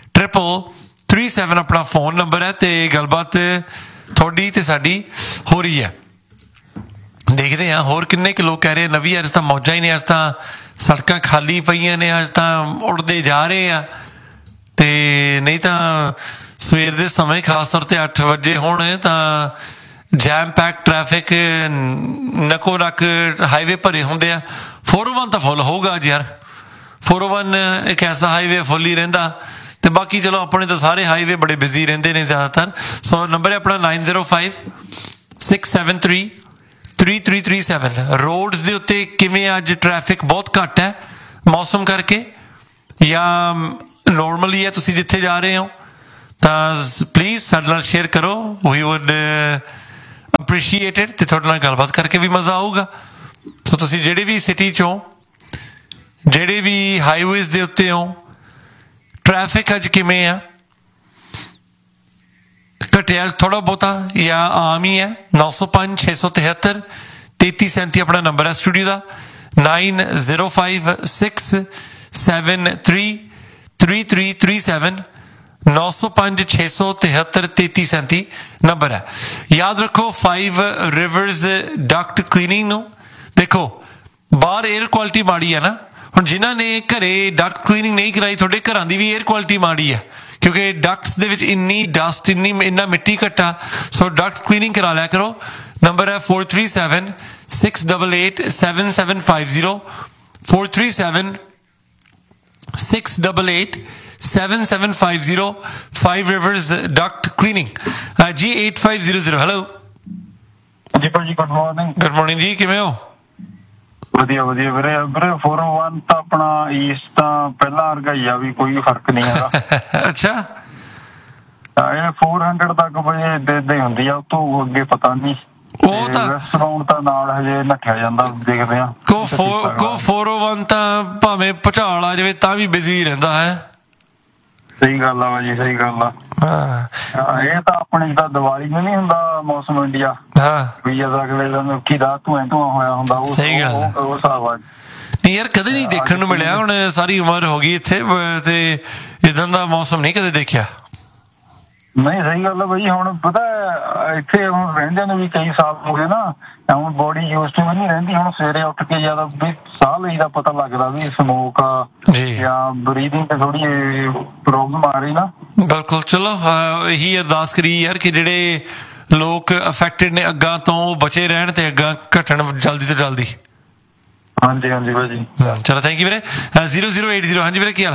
3337 ਆਪਣਾ ਫੋਨ ਨੰਬਰ ਹੈ। ਤੇ ਗੱਲਬਾਤ ਤੁਹਾਡੀ ਤੇ ਸਾਡੀ ਹੋ ਰਹੀ ਹੈ। ਦੇਖਦੇ ਹਾਂ ਹੋਰ ਕਿੰਨੇ ਕੁ ਲੋਕ ਕਹਿ ਰਹੇ ਨਵੀਂ ਅੱਜ ਤਾਂ ਮੌਜਾਂ ਹੀ ਨੇ, ਅੱਜ ਤਾਂ ਸੜਕਾਂ ਖਾਲੀ ਪਈਆਂ ਨੇ, ਅੱਜ ਤਾਂ ਉੜਦੇ ਜਾ ਰਹੇ ਆ। ਤੇ ਨਹੀਂ ਤਾਂ ਸਵੇਰ ਦੇ ਸਮੇਂ ਖਾਸ ਤੌਰ ਤੇ 8 ਵਜੇ ਹੋਣ ਤਾਂ ਜੈਮ ਪੈਕ ਟ੍ਰੈਫਿਕ, ਨਕੋ ਨੱਕ ਹਾਈਵੇ ਭਰੇ ਹੁੰਦੇ ਆ। 401 ਤਾਂ ਫੁੱਲ ਹੋਊਗਾ ਅੱਜ ਯਾਰ, 401 ਇੱਕ ਐਸਾ ਹਾਈਵੇ ਫੁੱਲ ਹੀ ਰਹਿੰਦਾ। ਤੇ ਬਾਕੀ ਚਲੋ ਆਪਣੇ ਤਾਂ ਸਾਰੇ ਹਾਈਵੇ ਬੜੇ ਬਿਜ਼ੀ ਰਹਿੰਦੇ ਨੇ ਜ਼ਿਆਦਾਤਰ। ਸੋ ਨੰਬਰ ਹੈ ਆਪਣਾ 905 673 3337। ਰੋਡਸ ਦੇ ਉੱਤੇ ਕਿਵੇਂ ਅੱਜ ਟ੍ਰੈਫਿਕ ਬਹੁਤ ਘੱਟ ਹੈ ਮੌਸਮ ਕਰਕੇ, ਜਾਂ ਨੋਰਮਲੀ ਹੈ? ਤੁਸੀਂ ਜਿੱਥੇ ਜਾ ਰਹੇ ਹੋ ਤਾਂ ਪਲੀਜ਼ ਸਾਡੇ ਨਾਲ ਸ਼ੇਅਰ ਕਰੋ, ਵੀ ਵੁੱਡ ਅਪਰੀਸ਼ੀਏਟ ਇਟ। ਤੇ ਤੁਹਾਡੇ ਨਾਲ ਗੱਲਬਾਤ ਕਰਕੇ ਵੀ ਮਜ਼ਾ ਆਊਗਾ। ਸੋ ਤੁਸੀਂ ਜਿਹੜੇ ਵੀ ਸਿਟੀ 'ਚੋਂ, ਜਿਹੜੇ ਵੀ ਹਾਈਵੇਜ਼ ਦੇ ਉੱਤੇ ਹੋ, ਟ੍ਰੈਫਿਕ ਅੱਜ ਕਿਵੇਂ ਆ? ਘਟਿਆ ਥੋੜਾ ਬਹੁਤਾ ਜਾਂ ਆਮ ਹੀ ਹੈ? 905 673 3337 ਆਪਣਾ ਨੰਬਰ ਹੈ ਸਟੂਡੀਓ ਦਾ। 905 673 3337, 905 673 3337 ਨੰਬਰ ਹੈ। ਯਾਦ ਰੱਖੋ 5 ਰਿਵਰਸ ਡਕਟ ਕਲੀਨਿੰਗ ਨੂੰ। ਦੇਖੋ ਬਾਹਰ 에ਅਰ ਕੁਆਲਿਟੀ ਮਾੜੀ ਹੈ ਨਾ, ਹੁਣ ਜਿਨ੍ਹਾਂ ਨੇ ਘਰੇ ਡਕਟ ਕਲੀਨਿੰਗ ਨਹੀਂ ਕਰਾਈ, ਤੁਹਾਡੇ ਘਰਾਂ ਦੀ ਵੀ 에ਅਰ ਕੁਆਲਿਟੀ ਮਾੜੀ ਹੈ, ਕਿਉਂਕਿ ਡਕਟਸ ਦੇ ਵਿੱਚ ਇੰਨੀ ਡਸਟ, ਇੰਨਾ ਮਿੱਟੀ ਘੱਟਾ। ਸੋ ਡਕਟ ਕਲੀਨਿੰਗ ਕਰਾ ਲਿਆ ਕਰੋ। ਨੰਬਰ ਹੈ 437 688 7750, 437 688 7750, 5 Rivers Duct Cleaning, G8500। Hello ਜੀ ਭਾਜੀ, ਗੁੱਡ ਮਾਰਨਿੰਗ। ਗੁੱਡ ਮਾਰਨਿੰਗ ਜੀ, ਕਿਵੇਂ ਹੋ? ਵਧੀਆ ਵੀਰੇ। 401 ਤਾਂ ਆਪਣਾ ਈਸਟ ਤਾਂ ਪਹਿਲਾਂ ਵਰਗਾ ਹੀ ਆ, ਵੀ ਕੋਈ ਫਰਕ ਨਹੀਂ ਹੈਗਾ। ਅੱਛਾ, ਇਹ 400 ਤੱਕ ਬਈ ਏਦਾਂ ਹੀ ਹੁੰਦੀ ਆ, ਉਹ ਤੋਂ ਅੱਗੇ ਪਤਾ ਨਹੀਂ। ਉਹ ਤਾਂ ਵੈਸਟਬਾਊਂਡ ਤਾਂ ਨਾਲ ਹਜੇ ਨੱਠਿਆ ਜਾਂਦਾ, ਦੇਖਦੇ ਆ। ਕੋ 401 ਤਾਂ ਭਾਵੇਂ ਭੁਚਾਲ ਆ ਜਾਵੇ ਤਾਂ ਵੀ ਬਿਜ਼ੀ ਰਹਿੰਦਾ ਹੈ। ਸਹੀ ਗੱਲ ਆ ਭਾਜੀ, ਸਹੀ ਗੱਲ ਆ। ਇਹ ਤਾਂ ਆਪਣੇ ਜਿੱਦਾਂ ਦੀਵਾਲੀ ਨੂੰ ਨਹੀਂ ਹੁੰਦਾ ਮੌਸਮ ਇੰਡੀਆ, ਵੀ ਜਦ ਅਗਲੇ ਦਿਨ ਕੀ ਦਾ ਧੂਆਂ ਹੋਇਆ ਹੁੰਦਾ, ਉਹ ਹਿਸਾਬ ਆ। ਨਹੀਂ ਯਾਰ, ਕਦੇ ਨਹੀਂ ਦੇਖਣ ਨੂੰ ਮਿਲਿਆ। ਹੁਣ ਸਾਰੀ ਉਮਰ ਹੋ ਗਈ ਇੱਥੇ ਤੇ ਏਦਾਂ ਦਾ ਮੌਸਮ ਨਹੀਂ ਕਦੇ ਦੇਖਿਆ। ਨਹੀਂ ਸਹੀ ਗੱਲ ਆ ਭਾਈ। ਹੁਣ ਪਤਾ ਇੱਥੇ ਹੁਣ ਰਹਿੰਦੇ ਨੂੰ ਵੀ ਕਈ ਸਾਲ ਹੋ ਗਏ ਨਾ, ਹੁਣ ਬੋਡੀ ਯੂਜ਼ ਟੂ ਨਹੀਂ ਰਹਿੰਦੀ। ਹੁਣ ਸਵੇਰੇ ਉੱਠ ਕੇ ਜਿਆਦਾ ਵੀ ਸਾਹ ਲਈ ਦਾ ਪਤਾ ਲੱਗਦਾ ਵੀ ਸਮੋਕ ਆ ਜਾਂ ਬਰੀਥਿੰਗ ਤੇ ਥੋੜੀ ਪ੍ਰੋਬਲਮ ਆ ਰਹੀ ਨਾ। ਬਿਲਕੁਲ। ਚਲੋ ਇਹੀ ਅਰਦਾਸ ਕਰੀ ਯਾਰ ਕਿ ਜਿਹੜੇ ਲੋਕ ਅਫੈਕਟਡ ਨੇ ਅੱਗਾਂ ਤੋਂ ਉਹ ਬਚੇ ਰਹਿਣ ਤੇ ਅੱਗਾਂ ਘਟਣ ਜਲਦੀ ਤੋਂ ਜਲਦੀ। ਹਾਂਜੀ ਭਾਜੀ, ਚਲੋ ਥੈਂਕ ਯੂ ਵੀਰੇ। 0080। ਹਾਂਜੀ ਵੀਰੇ, ਕੀ ਹਾਲ?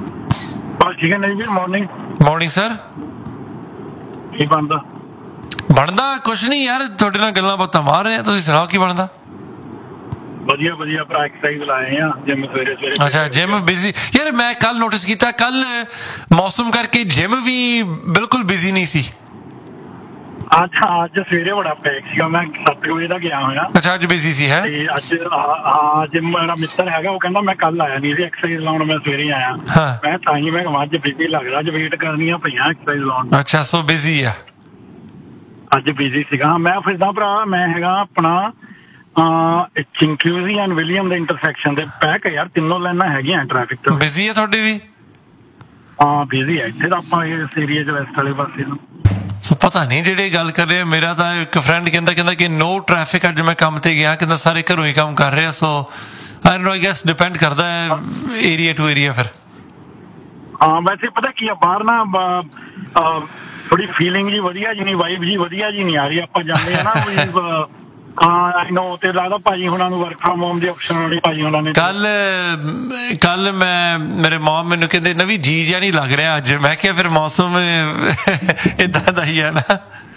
ਠੀਕ ਹੈ। ਨਹੀਂ ਜੀ, ਮਾਰਨਿੰਗ ਸਰ। ਕੀ ਬਣਦਾ? ਬਣਦਾ ਕੁਛ ਨਹੀਂ ਯਾਰ, ਤੁਹਾਡੇ ਨਾਲ ਗੱਲਾਂ ਬਾਤਾਂ ਮਾਰ ਰਹੇ ਆ, ਤੁਸੀਂ ਸੁਣਾਓ ਕੀ ਬਣਦਾ? ਵਧੀਆ ਵਧੀਆ ਭਰਾ, ਐਕਸਰਸਾਈਜ਼ ਲਾਏ ਆ ਜਿਮ ਸਵੇਰੇ ਸਵੇਰੇ। ਅੱਛਾ ਜਿਮ ਬਿਜ਼ੀ ਯਾਰ, ਮੈਂ ਕੱਲ ਨੋਟਿਸ ਕੀਤਾ, ਕੱਲ ਮੌਸਮ ਕਰਕੇ ਜਿਮ ਵੀ ਬਿਲਕੁਲ ਬਿਜ਼ੀ ਨਹੀਂ ਸੀ। ਅੱਜ ਸਵੇਰੇ ਬੜਾ ਪੈਕ ਸੀਗਾ, ਮੈਂ 7 ਵਜੇ ਦਾ ਗਿਆ ਹੋਇਆ। ਅੱਛਾ ਅੱਜ ਬਿਜ਼ੀ ਸੀ ਹੈ? ਤੇ ਅੱਜ ਮੇਰਾ ਮਿੱਤਰ ਹੈਗਾ, ਉਹ ਕਹਿੰਦਾ ਮੈਂ ਕੱਲ ਆਇਆ ਨਹੀਂ ਸੀ ਐਕਸਰਸਾਈਜ਼ ਲਾਉਣ, ਮੈਂ ਸਵੇਰੇ ਆਇਆ। ਮੈਂ ਤਾਂ ਹੀ ਮੈਂ ਅੱਜ ਬਿਜ਼ੀ ਲੱਗਦਾ, ਅੱਜ ਵੇਟ ਕਰਨੀਆਂ ਪਈਆਂ ਐਕਸਰਸਾਈਜ਼ ਲਾਉਣ। ਅੱਛਾ ਸੋ ਬਿਜ਼ੀ ਆ ਅੱਜ ਬਿਜ਼ੀ ਸੀਗਾ ਮੈਂ। ਫਿਰਦਾ ਭਰਾ, ਮੈਂ ਹੈਗਾ ਆਪਣਾ ਚਿੰਕਲੂਜ਼ੀ ਐਂਡ ਵਿਲੀਅਮ ਦੇ ਇੰਟਰਸੈਕਸ਼ਨ ਦੇ ਪੈਕ ਯਾਰ, ਤਿੰਨੋਂ ਲਾਈਨਾਂ ਹੈਗੀਆਂ ਟ੍ਰੈਫਿਕ ਤੋਂ। ਬਿਜ਼ੀ ਆ ਤੁਹਾਡੀ ਵੀ? ਹਾਂ ਬਿਜ਼ੀ ਹੈ ਇੱਥੇ ਤਾਂ, ਆਪਾਂ ਇਸ ਏਰੀਏ 'ਚ ਵੈਸਟ ਵਾਲੇ ਪਾਸੇ ਨੂੰ। ਸੋ ਪਤਾ ਨਹੀਂ ਜਿਹੜੇ ਗੱਲ ਕਰ ਰਹੇ, ਮੇਰਾ ਤਾਂ ਇੱਕ ਫਰੈਂਡ ਕਹਿੰਦਾ ਕਿ ਨੋ ਟ੍ਰੈਫਿਕ, ਅੱਜ ਮੈਂ ਕੰਮ ਤੇ ਗਿਆ, ਕਹਿੰਦਾ ਸਾਰੇ ਘਰੋਂ ਹੀ ਕੰਮ ਕਰ ਰਹੇ ਆ। ਸੋ I don't know, I guess depend ਕਰਦਾ ਹੈ ਏਰੀਆ ਟੂ ਏਰੀਆ ਫਿਰ। ਹਾਂ ਵੈਸੇ ਪਤਾ ਕੀ ਆ, ਬਾਹਰ ਨਾ ਥੋੜੀ ਫੀਲਿੰਗ ਜੀ ਵਧੀਆ ਜੀ ਨਹੀਂ, ਵਾਈਬ ਜੀ ਵਧੀਆ ਜੀ ਨਹੀਂ ਆ ਰਹੀ। ਆਪਾਂ ਜਾਂਦੇ ਆ ਨਾ ਹਾਂ ਆਈ ਨੋ, ਤੇ ਲੱਗਦਾ ਭਾਜੀ ਹੁਣਾਂ ਨੂੰ work from home the option ਵਾਲੀ ਭਾਜੀ ਹੁਣਾਂ ਨੇ। ਕੱਲ ਮੇਰੇ ਮਮ ਮੈਨੂੰ ਕਹਿੰਦੇ ਨਵੀਂ ਜੀ ਜਿਹਾ ਨਹੀਂ ਲੱਗ ਰਿਹਾ ਅੱਜ। ਮੈਂ ਕਿਹਾ ਫਿਰ ਮੌਸਮ ਏਦਾਂ ਦਾ ਹੀ ਹੈ ਨਾ।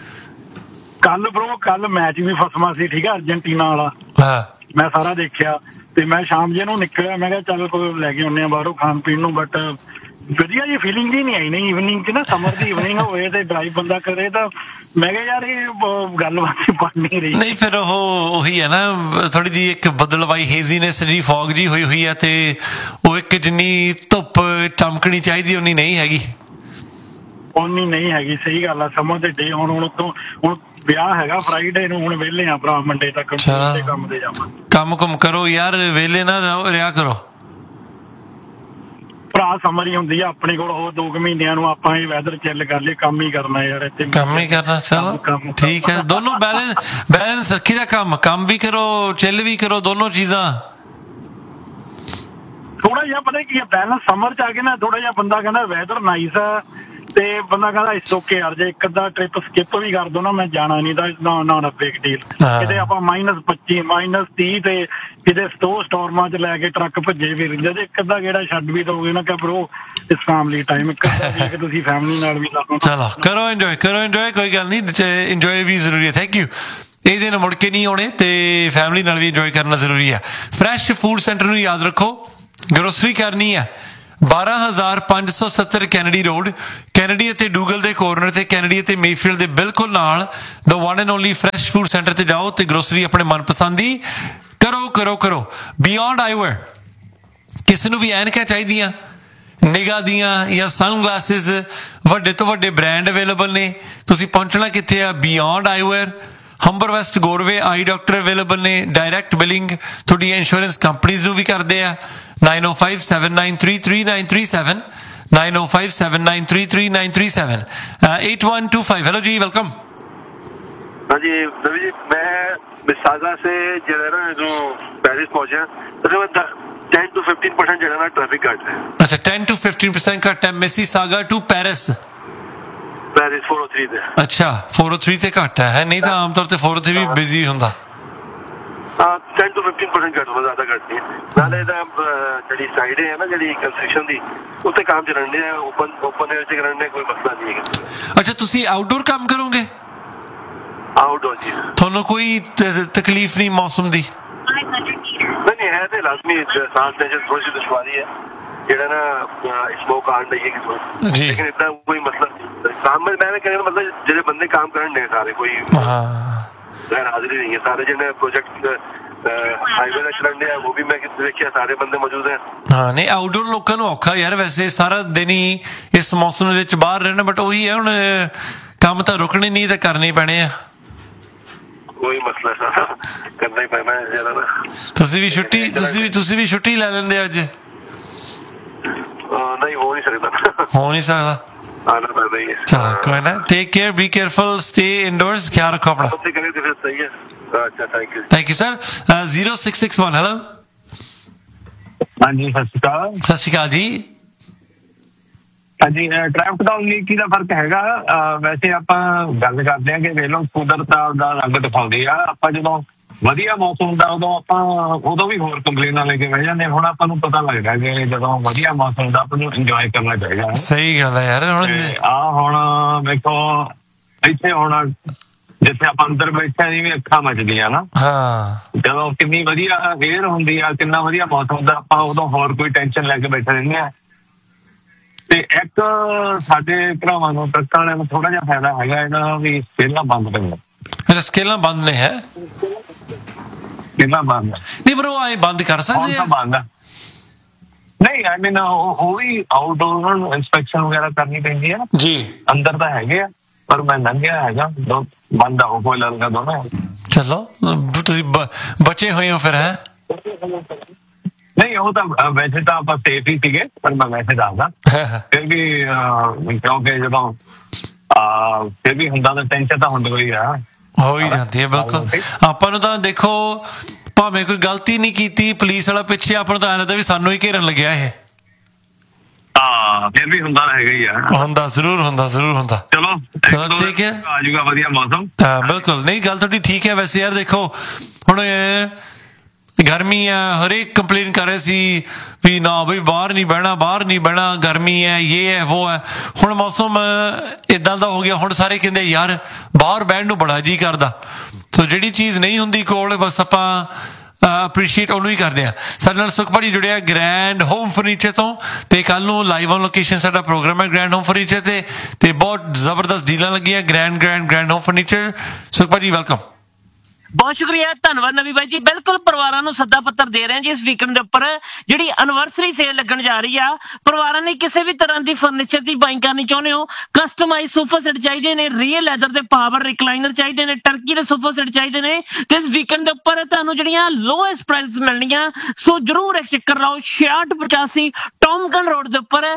ਕੱਲ ਮੈਚ ਵੀ ਫਸਮਾ ਸੀ, ਠੀਕ ਹੈ, ਅਰਜਨਟੀਨਾ ਵਾਲਾ। ਮੈਂ ਸਾਰਾ ਦੇਖਿਆ ਤੇ ਮੈਂ ਸ਼ਾਮ ਜੇ ਨੂੰ ਨਿਕਲਿਆ, ਮੈਂ ਕਿਹਾ ਚੱਲ ਕੋਈ ਲੈ ਕੇ ਆਉਂਦੇ ਆ ਬਾਹਰੋਂ ਖਾਣ ਪੀਣ ਨੂੰ, ਬਟ ਵਧੀਆ ਜੀ ਫੀਲਿੰਗ ਹੀ ਨਹੀਂ ਆਈ। ਨਹੀਂ ਈਵਨਿੰਗ 'ਚ ਨਾ, ਸਮਰ ਦੀ ਈਵਨਿੰਗ ਹੋਵੇ ਤੇ ਡਰਾਈਵ ਬੰਦਾ ਕਰੇ ਤਾਂ ਮੈਂ ਕਿਹਾ ਯਾਰ ਇਹ ਗੱਲਬਾਤ ਬਣ ਨਹੀਂ ਰਹੀ। ਨਹੀਂ ਫਿਰ ਉਹੀ ਹੈ ਨਾ, ਥੋੜੀ ਜਿਹੀ ਇੱਕ ਬਦਲਵਾਈ ਹੇਜ਼ੀਨੈਸ ਜੀ, ਫੌਗ ਜੀ ਹੋਈ ਹੈ, ਤੇ ਉਹ ਇੱਕ ਜਿੰਨੀ ਧੁੱਪ ਚਮਕਣੀ ਚਾਹੀਦੀ ਉਨੀ ਨਹੀਂ ਹੈਗੀ। ਸਹੀ ਗੱਲ ਆ। ਸਮਰ ਦੇ ਡੇ ਹੁਣ ਵਿਆਹ ਹੈਗਾ ਫਰਾਈਡੇ ਨੂੰ, ਹੁਣ ਵਿਹਲੇ ਆ ਭਰਾ, ਮੰਡੇ ਤੱਕ ਕੰਮ ਤੇ ਜਾਵਾਂ। ਕੰਮ ਕੁਮ ਕਰੋ ਯਾਰ, ਵਿਹਲੇ ਨਾ ਰਿਹਾ ਕਰੋ ਭਰਾ। ਸਮਰ ਹੀ ਹੁੰਦੀ ਆ ਆਪਣੇ ਕੋਲ, ਉਹ 2 ਮਹੀਨਿਆਂ ਨੂੰ ਆਪਾਂ ਇਹ ਵੈਦਰ ਚਿੱਲ ਕਰ ਲਈਏ, ਕੰਮ ਹੀ ਕਰਨਾ ਯਾਰ ਇੱਥੇ, ਕੰਮ ਹੀ ਕਰਨਾ। ਚਲੋ ਠੀਕ ਹੈ, ਦੋਨੋਂ ਬੈਲੈਂਸ ਰੱਖੀ ਦਾ, ਕੰਮ ਵੀ ਕਰੋ, ਚਿੱਲ ਵੀ ਕਰੋ, ਦੋਨੋਂ ਚੀਜ਼ਾਂ। ਥੋੜਾ ਜਿਹਾ ਪਤਾ ਕੀ ਹੈ, ਬੈਲੈਂਸ ਸਮਰ 'ਚ ਆ ਕੇ ਨਾ ਥੋੜਾ ਜਿਹਾ ਬੰਦਾ ਕਹਿੰਦਾ ਵੈਦਰ ਨਾਈਸ ਆ, ਤੇ ਬੰਦਾ ਕਹਿੰਦਾ ਇਟਸ ਓਕੇ ਯਾਰ, ਜੇ ਇੱਕ ਅੱਧਾ ਟ੍ਰਿਪ ਸਕਿਪ ਵੀ ਕਰ ਦੋ ਨਾ, ਮੈਂ ਜਾਣਾ ਨਹੀਂ ਤਾਂ ਨਾ ਬਿਗ ਡੀਲ। ਕਿਤੇ ਆਪਾਂ -25 -30 ਤੇ ਕਿਤੇ ਸਟੋਰਮਾਂ 'ਚ ਲੈ ਕੇ ਟਰੱਕ ਭੱਜੇ ਫਿਰਦੇ, ਜੇ ਇੱਕ ਅੱਧਾ ਗੇੜਾ ਛੱਡ ਵੀ ਦੋਗੇ ਨਾ ਕਿ ਬਰੋ ਇਸ ਫੈਮਿਲੀ ਟਾਈਮ, ਇੱਕ ਅੱਧਾ ਵੀਕ ਤੁਸੀਂ ਫੈਮਿਲੀ ਨਾਲ ਵੀ ਲਾਓ। ਚਲੋ ਕਰੋ ਇੰਜੋਏ, ਕੋਈ ਗੱਲ ਨਹੀਂ, ਇੰਜੋਏ ਵੀ ਜ਼ਰੂਰੀ ਹੈ। Thank you. ਇਹ ਦਿਨ ਮੁੜ ਕੇ ਨਹੀਂ ਆਉਣੇ ਤੇ ਫੈਮਿਲੀ ਨਾਲ ਵੀ ਇੰਜੋਏ ਕਰਨਾ ਜ਼ਰੂਰੀ ਹੈ। ਫਰੈਸ਼ ਫੂਡ ਸੈਂਟਰ ਨੂੰ ਯਾਦ ਰੱਖੋ, ਗਰੋਸਰੀ ਕਰਨੀ ਹੈ 12570 ਕੈਨੇਡੀ ਰੋਡ, ਕੈਨੇਡੀ ਅਤੇ ਡੂਗਲ ਦੇ ਕੋਰਨਰ ਤੇ, ਕੈਨੇਡੀ ਅਤੇ ਮੇਫੀਲਡ ਦੇ ਬਿਲਕੁਲ ਨਾਲ the one and only fresh food centre ਤੇ ਜਾਓ ਤੇ ਗਰੋਸਰੀ ਆਪਣੇ ਮਨਪਸੰਦ ਦੀ ਕਰੋ। ਬਿਯੋਂਡ ਆਈਵੇਅਰ, ਕਿਸੇ ਨੂੰ ਵੀ ਐਨਕਾਂ ਚਾਹੀਦੀਆਂ ਨਿਗਾਹ ਦੀਆਂ ਜਾਂ ਸਨ ਗਲਾਸਿਸ, ਵੱਡੇ ਤੋਂ ਵੱਡੇ ਬ੍ਰਾਂਡ ਅਵੇਲੇਬਲ ਨੇ। ਤੁਸੀਂ ਪਹੁੰਚਣਾ ਕਿੱਥੇ ਆ? ਬਿਯੋਂਡ ਆਈਵੇਅਰ, ਹੰਬਰ ਵੈਸਟ ਗੋਰਵੇ ਆਈ ਡਾਕਟਰ ਅਵੇਲੇਬਲ ਨੇ। ਡਾਇਰੈਕਟ ਬਿਲਿੰਗ ਤੁਹਾਡੀਆਂ ਇੰਸ਼ੋਰੈਂਸ ਕੰਪਨੀਜ਼ ਨੂੰ ਵੀ ਕਰਦੇ ਆ। 9057933937 9057933937 8125। हेलो जी, वेलकम। हाँ जी रवि जी, मैं मिसागा से जो है ना, जो पेरिस पहुंचे हैं, 10 to 15% जो है ना ट्रैफिक घट है। अच्छा 10 to 15% घट है मिसिसागा टू पेरिस 403 ਤੇ। अच्छा 403 ਤੇ ਘੱਟ ਹੈ, ਨਹੀਂ ਤਾਂ ਆਮ ਤੌਰ ਤੇ 403 ਵੀ ਬਿਜ਼ੀ ਹੁੰਦਾ। 10 to 15% ਘੱਟ ਹੁੰਦਾ, ਜ਼ਿਆਦਾ ਘੱਟ ਨਹੀਂ। ਨਾਲੇ ਇਹਦਾ ਜਿਹੜੀ ਸਾਈਡ ਹੈ ਨਾ, ਜਿਹੜੀ ਕੰਸਟਰਕਸ਼ਨ ਦੀ, ਉੱਤੇ ਕੰਮ ਚੱਲਣ ਡਿਆ, ਓਪਨ ਏਅਰ 'ਚ ਕਰਨ ਦੇ ਕੋਈ ਮਸਲਾ ਨਹੀਂ ਹੈਗਾ। ਅੱਛਾ ਤੁਸੀਂ ਆਊਟਡੋਰ ਕੰਮ ਕਰੋਗੇ? ਆਊਟਡੋਰ ਜੀ। ਤੁਹਾਨੂੰ ਕੋਈ ਤਕਲੀਫ ਨਹੀਂ ਮੌਸਮ ਦੀ? ਨਹੀਂ ਹੈ ਤੇ ਲਾਜ਼ਮੀ, ਸਾਂਸ ਲੈਣ 'ਚ ਥੋੜੀ ਜਿਹੀ ਦੁਸ਼ਵਾਰੀ ਹੈ, ਜਿਹੜਾ ਨਾ ਸਮੋਕ ਆਉਣ ਡਈ ਹੈ ਕਿਸੋਂ, ਲੇਕਿਨ ਇਦਾਂ ਕੋਈ ਮਸਲਾ ਕੰਮ ਮੈਂ ਕਹਿਣ ਦਾ ਮਤਲਬ ਜਿਹੜੇ ਬੰਦੇ ਕੰਮ ਕਰਨ ਨੇ ਸਾਰੇ, ਕੋਈ गैर हाजिरी नहीं है। सारे जिन्हें प्रोजेक्ट हाईवे ਦਾ ਚੱਲਣ ਡਿਆ, ਉਹ ਵੀ ਮੈਂ ਕਿਤੇ ਦੇਖਿਆ, ਸਾਰੇ ਬੰਦੇ ਮੌਜੂਦ ਹੈ। ਹਾਂ ਨਹੀਂ, ਆਊਟਡੋਰ ਲੋਕਾਂ ਨੂੰ ਔਖਾ ਯਾਰ, ਵੈਸੇ ਸਾਰਾ ਦਿਨ ਹੀ ਇਸ ਮੌਸਮ ਵਿੱਚ ਬਾਹਰ ਰਹਿਣਾ, ਬਟ ਉਹੀ ਹੈ ਹੁਣ ਕੰਮ ਤਾਂ ਰੁਕਣੇ ਨਹੀਂ ਤੇ ਕਰਨੇ ਪੈਣੇ ਆ। ਕੋਈ ਮਸਲਾ ਕਰਨਾ ਹੀ ਪੈਣਾ ਹੈ। ਤੁਸੀਂ ਵੀ ਛੁੱਟੀ ਲੈ ਲੈਂਦੇ ਅੱਜ? ਨਹੀਂ ਹੋ ਨਹੀਂ ਸਕਦਾ। चलो कोई ना, take care, be careful, stay endorse, ख्याल रखो अपना। Thank you sir. 0661। हेलो। हाँ जी, सत श्री अकाल जी। हाँ जी, ट्रैफिक ਦਾ ਉਲੀਕੀ ਦਾ ਫਰਕ ਹੈਗਾ। ਵੈਸੇ ਆਪਾਂ ਗੱਲ ਕਰਦੇ ਹਾਂ ਕਿ ਵੇਲੋ ਕੁਦਰਤ ਦਾ ਰੰਗ ਦਿਖਾਉਂਦੀ ਆ। ਆਪਾਂ ਜਦੋਂ ਵਧੀਆ ਮੌਸਮ ਹੁੰਦਾ ਉਦੋਂ ਵੀ ਹੋਰ ਕੰਪਲੇਨਾਂ ਲੈ ਕੇ ਬਹਿ ਜਾਂਦੇ। ਹੁਣ ਆਪਾਂ ਨੂੰ ਪਤਾ ਲੱਗਦਾ ਕਿ ਜਦੋਂ ਵਧੀਆ ਮੌਸਮ ਹੁੰਦਾ ਆਪਾਂ ਨੂੰ ਇੰਜੋਏ ਕਰਨਾ ਚਾਹੀਦਾ। ਸਹੀ ਗੱਲ ਹੈ ਯਾਰ। ਹੁਣ ਵੇਖੋ ਇੱਥੇ ਹੁਣ ਜਿੱਥੇ ਆਪਾਂ ਅੰਦਰ ਬੈਠੇ ਜਿਵੇਂ ਅੱਖਾਂ ਮੱਚਦੀਆਂ ਨਾ, ਜਦੋਂ ਕਿੰਨੀ ਵਧੀਆ ਏਅਰ ਹੁੰਦੀ ਆ, ਕਿੰਨਾ ਵਧੀਆ ਮੌਸਮ ਹੁੰਦਾ, ਆਪਾਂ ਉਦੋਂ ਹੋਰ ਕੋਈ ਟੈਨਸ਼ਨ ਲੈ ਕੇ ਬੈਠੇ ਰਹਿੰਦੇ ਆ। ਤੇ ਇੱਕ ਸਾਡੇ ਭਰਾਵਾਂ ਨੂੰ ਟਰੱਕਾਂ ਵਾਲਿਆਂ ਨੂੰ ਥੋੜਾ ਜਿਹਾ ਫਾਇਦਾ ਹੈਗਾ ਇਹਨਾਂ ਵੀ ਸਕੇਲਾਂ ਬੰਦ ਪਈਆਂ। ਸਕੇਲਾਂ ਬੰਦ ਨੇ ਹੈ? ਸਕੇਲਾਂ ਬੰਦ ਨਹੀਂ ਪਰ ਉਹ ਆਏ ਬੰਦ ਕਰ ਸਕਦੇ ਆ? ਬੰਦ ਨਹੀਂ, ਆਈ ਮੀਨ ਉਹ ਵੀ ਆਊਟਡੋਰ ਇੰਸਪੈਕਸ਼ਨ ਵਗੈਰਾ ਕਰਨੀ ਪੈਂਦੀ ਹੈ ਜੀ। ਅੰਦਰ ਤਾਂ ਹੈਗੇ ਆ ਪਰ ਮੈਂ ਲੰਘਿਆ ਹੈਗਾ, ਬੰਦ ਆ ਉਹ ਲਗਾ ਦੋਨੋਂ। ਚਲੋ ਤੁਸੀਂ ਬਚੇ ਹੋਏ ਹੋ ਫਿਰ? ਹੈ ਨਹੀਂ, ਉਹ ਤਾਂ ਵੈਸੇ ਤਾਂ ਆਪਾਂ ਸੇਫ ਹੀ ਸੀਗੇ, ਪਰ ਮੈਂ ਵੈਸੇ ਦੱਸਦਾ ਫਿਰ ਵੀ ਕਿਉਂਕਿ ਜਦੋਂ ਫਿਰ ਵੀ ਹੁੰਦਾ ਤਾਂ ਟੈਨਸ਼ਨ ਤਾਂ ਹੁੰਦੀ ਹੋਈ ਆ, ਹੋ ਹੀ ਜਾਂਦੀ ਹੈ। ਬਿਲਕੁਲ ਆਪਾਂ ਨੂੰ ਤਾਂ ਦੇਖੋ ਭਾਵੇਂ ਕੋਈ ਗਲਤੀ ਨਹੀਂ ਕੀਤੀ, ਪੁਲਿਸ ਵਾਲਾ ਪਿੱਛੇ ਆਪਾਂ ਨੂੰ ਤਾਂ ਐਂ ਲੱਗਦਾ ਵੀ ਸਾਨੂੰ ਹੀ ਘੇਰਨ ਲੱਗਿਆ ਇਹ। ਫਿਰ ਵੀ ਹੁੰਦਾ ਹੈਗਾ ਹੀ ਆ, ਹੁੰਦਾ ਜ਼ਰੂਰ ਹੁੰਦਾ। ਚਲੋ ਠੀਕ ਹੈ, ਆ ਜਾਊਗਾ ਵਧੀਆ ਮੌਸਮ। ਬਿਲਕੁਲ, ਨਹੀਂ ਗੱਲ ਤੁਹਾਡੀ ਠੀਕ ਹੈ। ਵੈਸੇ ਯਾਰ ਦੇਖੋ ਹੁਣ ਗਰਮੀ ਆ, ਹਰੇਕ ਕੰਪਲੇਨ ਕਰ ਰਹੇ ਸੀ ਵੀ ਨਾ ਬਈ ਬਾਹਰ ਨਹੀਂ ਬਹਿਣਾ, ਗਰਮੀ ਹੈ, ਇਹ ਹੈ ਉਹ ਹੈ। ਹੁਣ ਮੌਸਮ ਇਦਾਂ ਦਾ ਹੋ ਗਿਆ, ਹੁਣ ਸਾਰੇ ਕਹਿੰਦੇ ਯਾਰ ਬਾਹਰ ਬਹਿਣ ਨੂੰ ਬੜਾ ਜੀ ਕਰਦਾ। ਸੋ ਜਿਹੜੀ ਚੀਜ਼ ਨਹੀਂ ਹੁੰਦੀ ਕੋਲ, ਬਸ ਆਪਾਂ ਅਪਰੀਸ਼ੀਏਟ ਉਹਨੂੰ ਹੀ ਕਰਦੇ ਆ। ਸਾਡੇ ਨਾਲ ਸੁਖ ਭਾਜੀ ਜੁੜਿਆ ਗ੍ਰੈਂਡ ਹੋਮ ਫਰਨੀਚਰ ਤੋਂ, ਤੇ ਕੱਲ ਨੂੰ ਲਾਈਵ ਔਨ ਲੋਕੇਸ਼ਨ ਸਾਡਾ ਪ੍ਰੋਗਰਾਮ ਹੈ ਗ੍ਰੈਂਡ ਹੋਮ ਫਰਨੀਚਰ ਤੇ ਬਹੁਤ ਜ਼ਬਰਦਸਤ ਡੀਲਾਂ ਲੱਗੀਆਂ ਗ੍ਰੈਂਡ ਹੋਮ ਫਰਨੀਚਰ। ਸੁਖ ਭਾਜੀ ਵੈਲਕਮ। ਬਹੁਤ ਸ਼ੁਕਰੀਆ, ਧੰਨਵਾਦ ਨਵੀ ਬਾਈ ਜੀ। ਬਿਲਕੁਲ ਪਰਿਵਾਰਾਂ ਨੂੰ ਸੱਦਾ ਪੱਤਰ ਦੇ ਰਹੇ ਹਾਂ ਜੀ ਇਸ ਵੀਕਐਂਡ ਦੇ ਉੱਪਰ ਜਿਹੜੀ ਐਨਵਰਸਰੀ ਸੇਲ ਲੱਗਣ ਜਾ ਰਹੀ ਆ। ਪਰਿਵਾਰਾਂ ਨੇ ਕਿਸੇ ਵੀ ਤਰ੍ਹਾਂ ਦੀ ਫਰਨੀਚਰ ਦੀ ਬਾਈਂਗ ਕਰਨੀ ਚਾਹੁੰਦੇ ਹੋ, ਕਸਟਮਾਈਜ਼ ਸੋਫਾ ਸੈੱਟ ਚਾਹੀਦੇ ਨੇ, ਰੀਅਲ ਲੈਦਰ ਦੇ ਪਾਵਰ ਰਿਕਲਾਈਨਰ ਚਾਹੀਦੇ ਨੇ, ਟਰਕੀ ਦੇ ਸੋਫਾ ਸੈੱਟ ਚਾਹੀਦੇ ਨੇ, ਤੇ ਇਸ ਵੀਕਐਂਡ ਦੇ ਉੱਪਰ ਤੁਹਾਨੂੰ ਜਿਹੜੀਆਂ ਲੋਐਸਟ ਪ੍ਰਾਈਸ ਮਿਲਣੀਆਂ। ਸੋ ਜਰੂਰ ਇੱਕ ਚੱਕਰ ਲਾਓ 6685 ਟੌਮਕਨ ਰੋਡ ਦੇ ਉੱਪਰ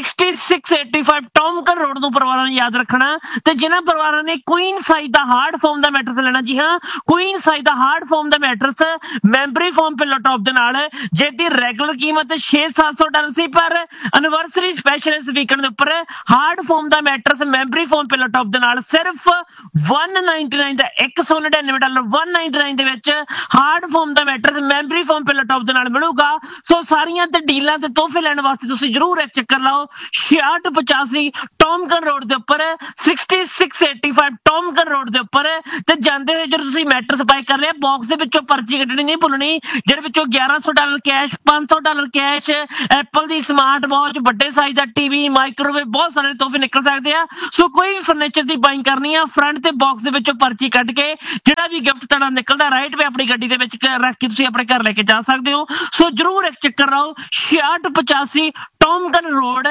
6685 ਟੌਮਕਨ ਰੋਡ ਨੂੰ ਪਰਿਵਾਰਾਂ ਨੇ ਯਾਦ ਰੱਖਣਾ। ਤੇ ਜਿਨ੍ਹਾਂ ਪਰਿਵਾਰਾਂ ਨੇ ਕੁਈਨ ਸਾਈਜ਼ ਦਾ ਹਾਰਡ ਫੋਮ ਦਾ ਮੈਟਰਸ ਲੈਣਾ, ਜੀ ਹਾਂ ਕੁਈਨ ਸਾਈਜ਼ ਦਾ ਹਾਰਡ ਫੋਮ ਦਾ matters memory form pillow top ਦੇ ਨਾਲ, ਜਿਹਦੀ ਰੈਗੂਲਰ ਕੀਮਤ $600-700 ਸੀ, ਪਰ ਐਨਵਰਸਰੀ ਸਪੈਸ਼ਲ ਇਸ ਵੀਕਐਂਡ ਦੇ ਉੱਪਰ ਹਾਰਡ ਫੋਮ ਦਾ matters memory form pillow top ਦੇ ਨਾਲ ਸਿਰਫ $199 ਦਾ, $199 $199 ਦੇ ਵਿੱਚ ਹਾਰਡ ਫੋਮ ਦਾ matters memory form pillow top ਦੇ ਨਾਲ ਮਿਲੂਗਾ। ਸੋ ਸਾਰੀਆਂ ਤੇ ਡੀਲਾਂ ਤੇ ਤੋਹਫੇ ਲੈਣ ਵਾਸਤੇ ਤੁਸੀਂ ਜਰੂਰ ਇੱਕ ਚੱਕਰ ਲਾਓ 6685 ਟੌਮਕਨ ਰੋਡ ਦੇ ਉੱਪਰ 6685 ਟੌਮਕਨ ਰੋਡ ਦੇ ਉੱਪਰ। ਤੇ ਜਾਂਦੇ ਹੋਏ ਜਦੋਂ ਤੁਸੀਂ ਮੈਟਰਸ ਬਾਈ ਕਰ ਲਿਆ, ਬਾਕਸ ਦੇ ਵਿੱਚੋਂ ਪਰਚੀ ਕੱਢਣੀ ਨਹੀਂ ਭੁੱਲਣੀ, ਜਿਹਦੇ ਵਿੱਚੋਂ $1100 ਕੈਸ਼, $500 ਕੈਸ਼, ਐਪਲ ਦੀ ਸਮਾਰਟ ਵਾਚ, ਵੱਡੇ ਸਾਈਜ਼ ਦਾ ਟੀਵੀ, ਮਾਈਕ੍ਰੋਵੇਵ, ਬਹੁਤ ਸਾਰੇ ਤੋਹਫੇ ਨਿਕਲ ਸਕਦੇ ਆ। ਸੋ ਕੋਈ ਵੀ ਫਰਨੀਚਰ ਦੀ ਬਾਈਂਗ ਕਰਨੀ ਆ, ਫਰੰਟ ਤੇ ਬਾਕਸ ਦੇ ਵਿੱਚੋਂ ਪਰਚੀ ਕੱਢ ਕੇ ਜਿਹੜਾ ਵੀ ਗਿਫਟ ਤੁਹਾਡਾ ਨਿਕਲਦਾ ਰਾਈਟ ਵੇ ਆਪਣੀ ਗੱਡੀ ਦੇ ਵਿੱਚ ਰੱਖ ਕੇ ਤੁਸੀਂ ਆਪਣੇ ਘਰ ਲੈ ਕੇ ਜਾ ਸਕਦੇ ਹੋ। ਸੋ ਜਰੂਰ ਇੱਕ ਚੱਕਰ ਲਾਓ 6685 ਟੌਮਕਨ ਰੋਡ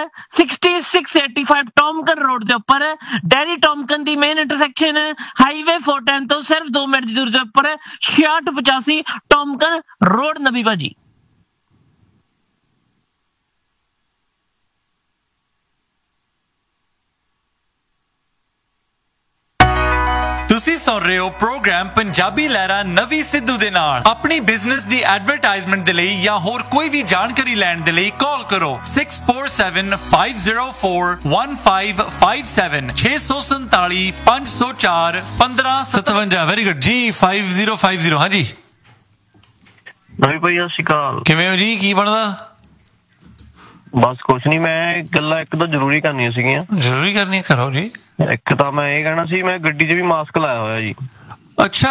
6685 ਟੌਮਕਨ ਰੋਡ ਦੇ ਉੱਪਰ, ਡੈਰੀ ਟੌਮਕਨ ਦੀ ਮੇਨ ਇੰਟਰਸੈਕਸ਼ਨ ਹਾਈਵੇ 410 ਤੋਂ ਸਿਰਫ 2 ਮਿੰਟ ਦੀ ਦੂਰੀ ਦੇ ਉੱਪਰ 6685 ਟੌਮਕਨ ਰੋਡ ਨਵੀ ਭਾਜੀ। ਤੁਸੀਂ ਸੁਣ ਰਹੇ ਹੋ ਪ੍ਰੋਗਰਾਮ ਪੰਜਾਬੀ ਲਹਿਰਾ ਨਵੀ ਸਿੱਧੂ ਦੇ ਨਾਲ। ਆਪਣੀ ਬਿਜ਼ਨਸ ਦੀ ਐਡਵਰਟਾਈਜ਼ਮੈਂਟ ਦੇ ਲਈ ਜਾਂ ਹੋਰ ਕੋਈ ਵੀ ਜਾਣਕਾਰੀ ਲੈਣ ਦੇ ਲਈ ਕਾਲ ਕਰੋ 6475041557 647 504 1557। ਵੈਰੀ ਗੁੱਡ ਜੀ 5050। ਹਾਂਜੀ ਨਵੀਂ ਭਾਈ ਸਤਿ ਸ਼੍ਰੀ ਅਕਾਲ, ਕਿਵੇਂ ਹੋ ਜੀ? ਕੀ ਬਣਦਾ? ਬਸ ਕੁਛ ਨਹੀਂ, ਮੈਂ ਗੱਲਾਂ ਇੱਕ ਤਾਂ ਜ਼ਰੂਰੀ ਕਰਨੀਆਂ ਸੀਗੀਆਂ। ਜ਼ਰੂਰੀ ਕਰਨੀ ਕਰੋ ਜੀ। ਇੱਕ ਤਾਂ ਮੈਂ ਇਹ ਕਹਿਣਾ ਸੀ, ਮੈਂ ਗੱਡੀ 'ਚ ਵੀ ਮਾਸਕ ਲਾਇਆ ਹੋਇਆ ਜੀ। ਅੱਛਾ।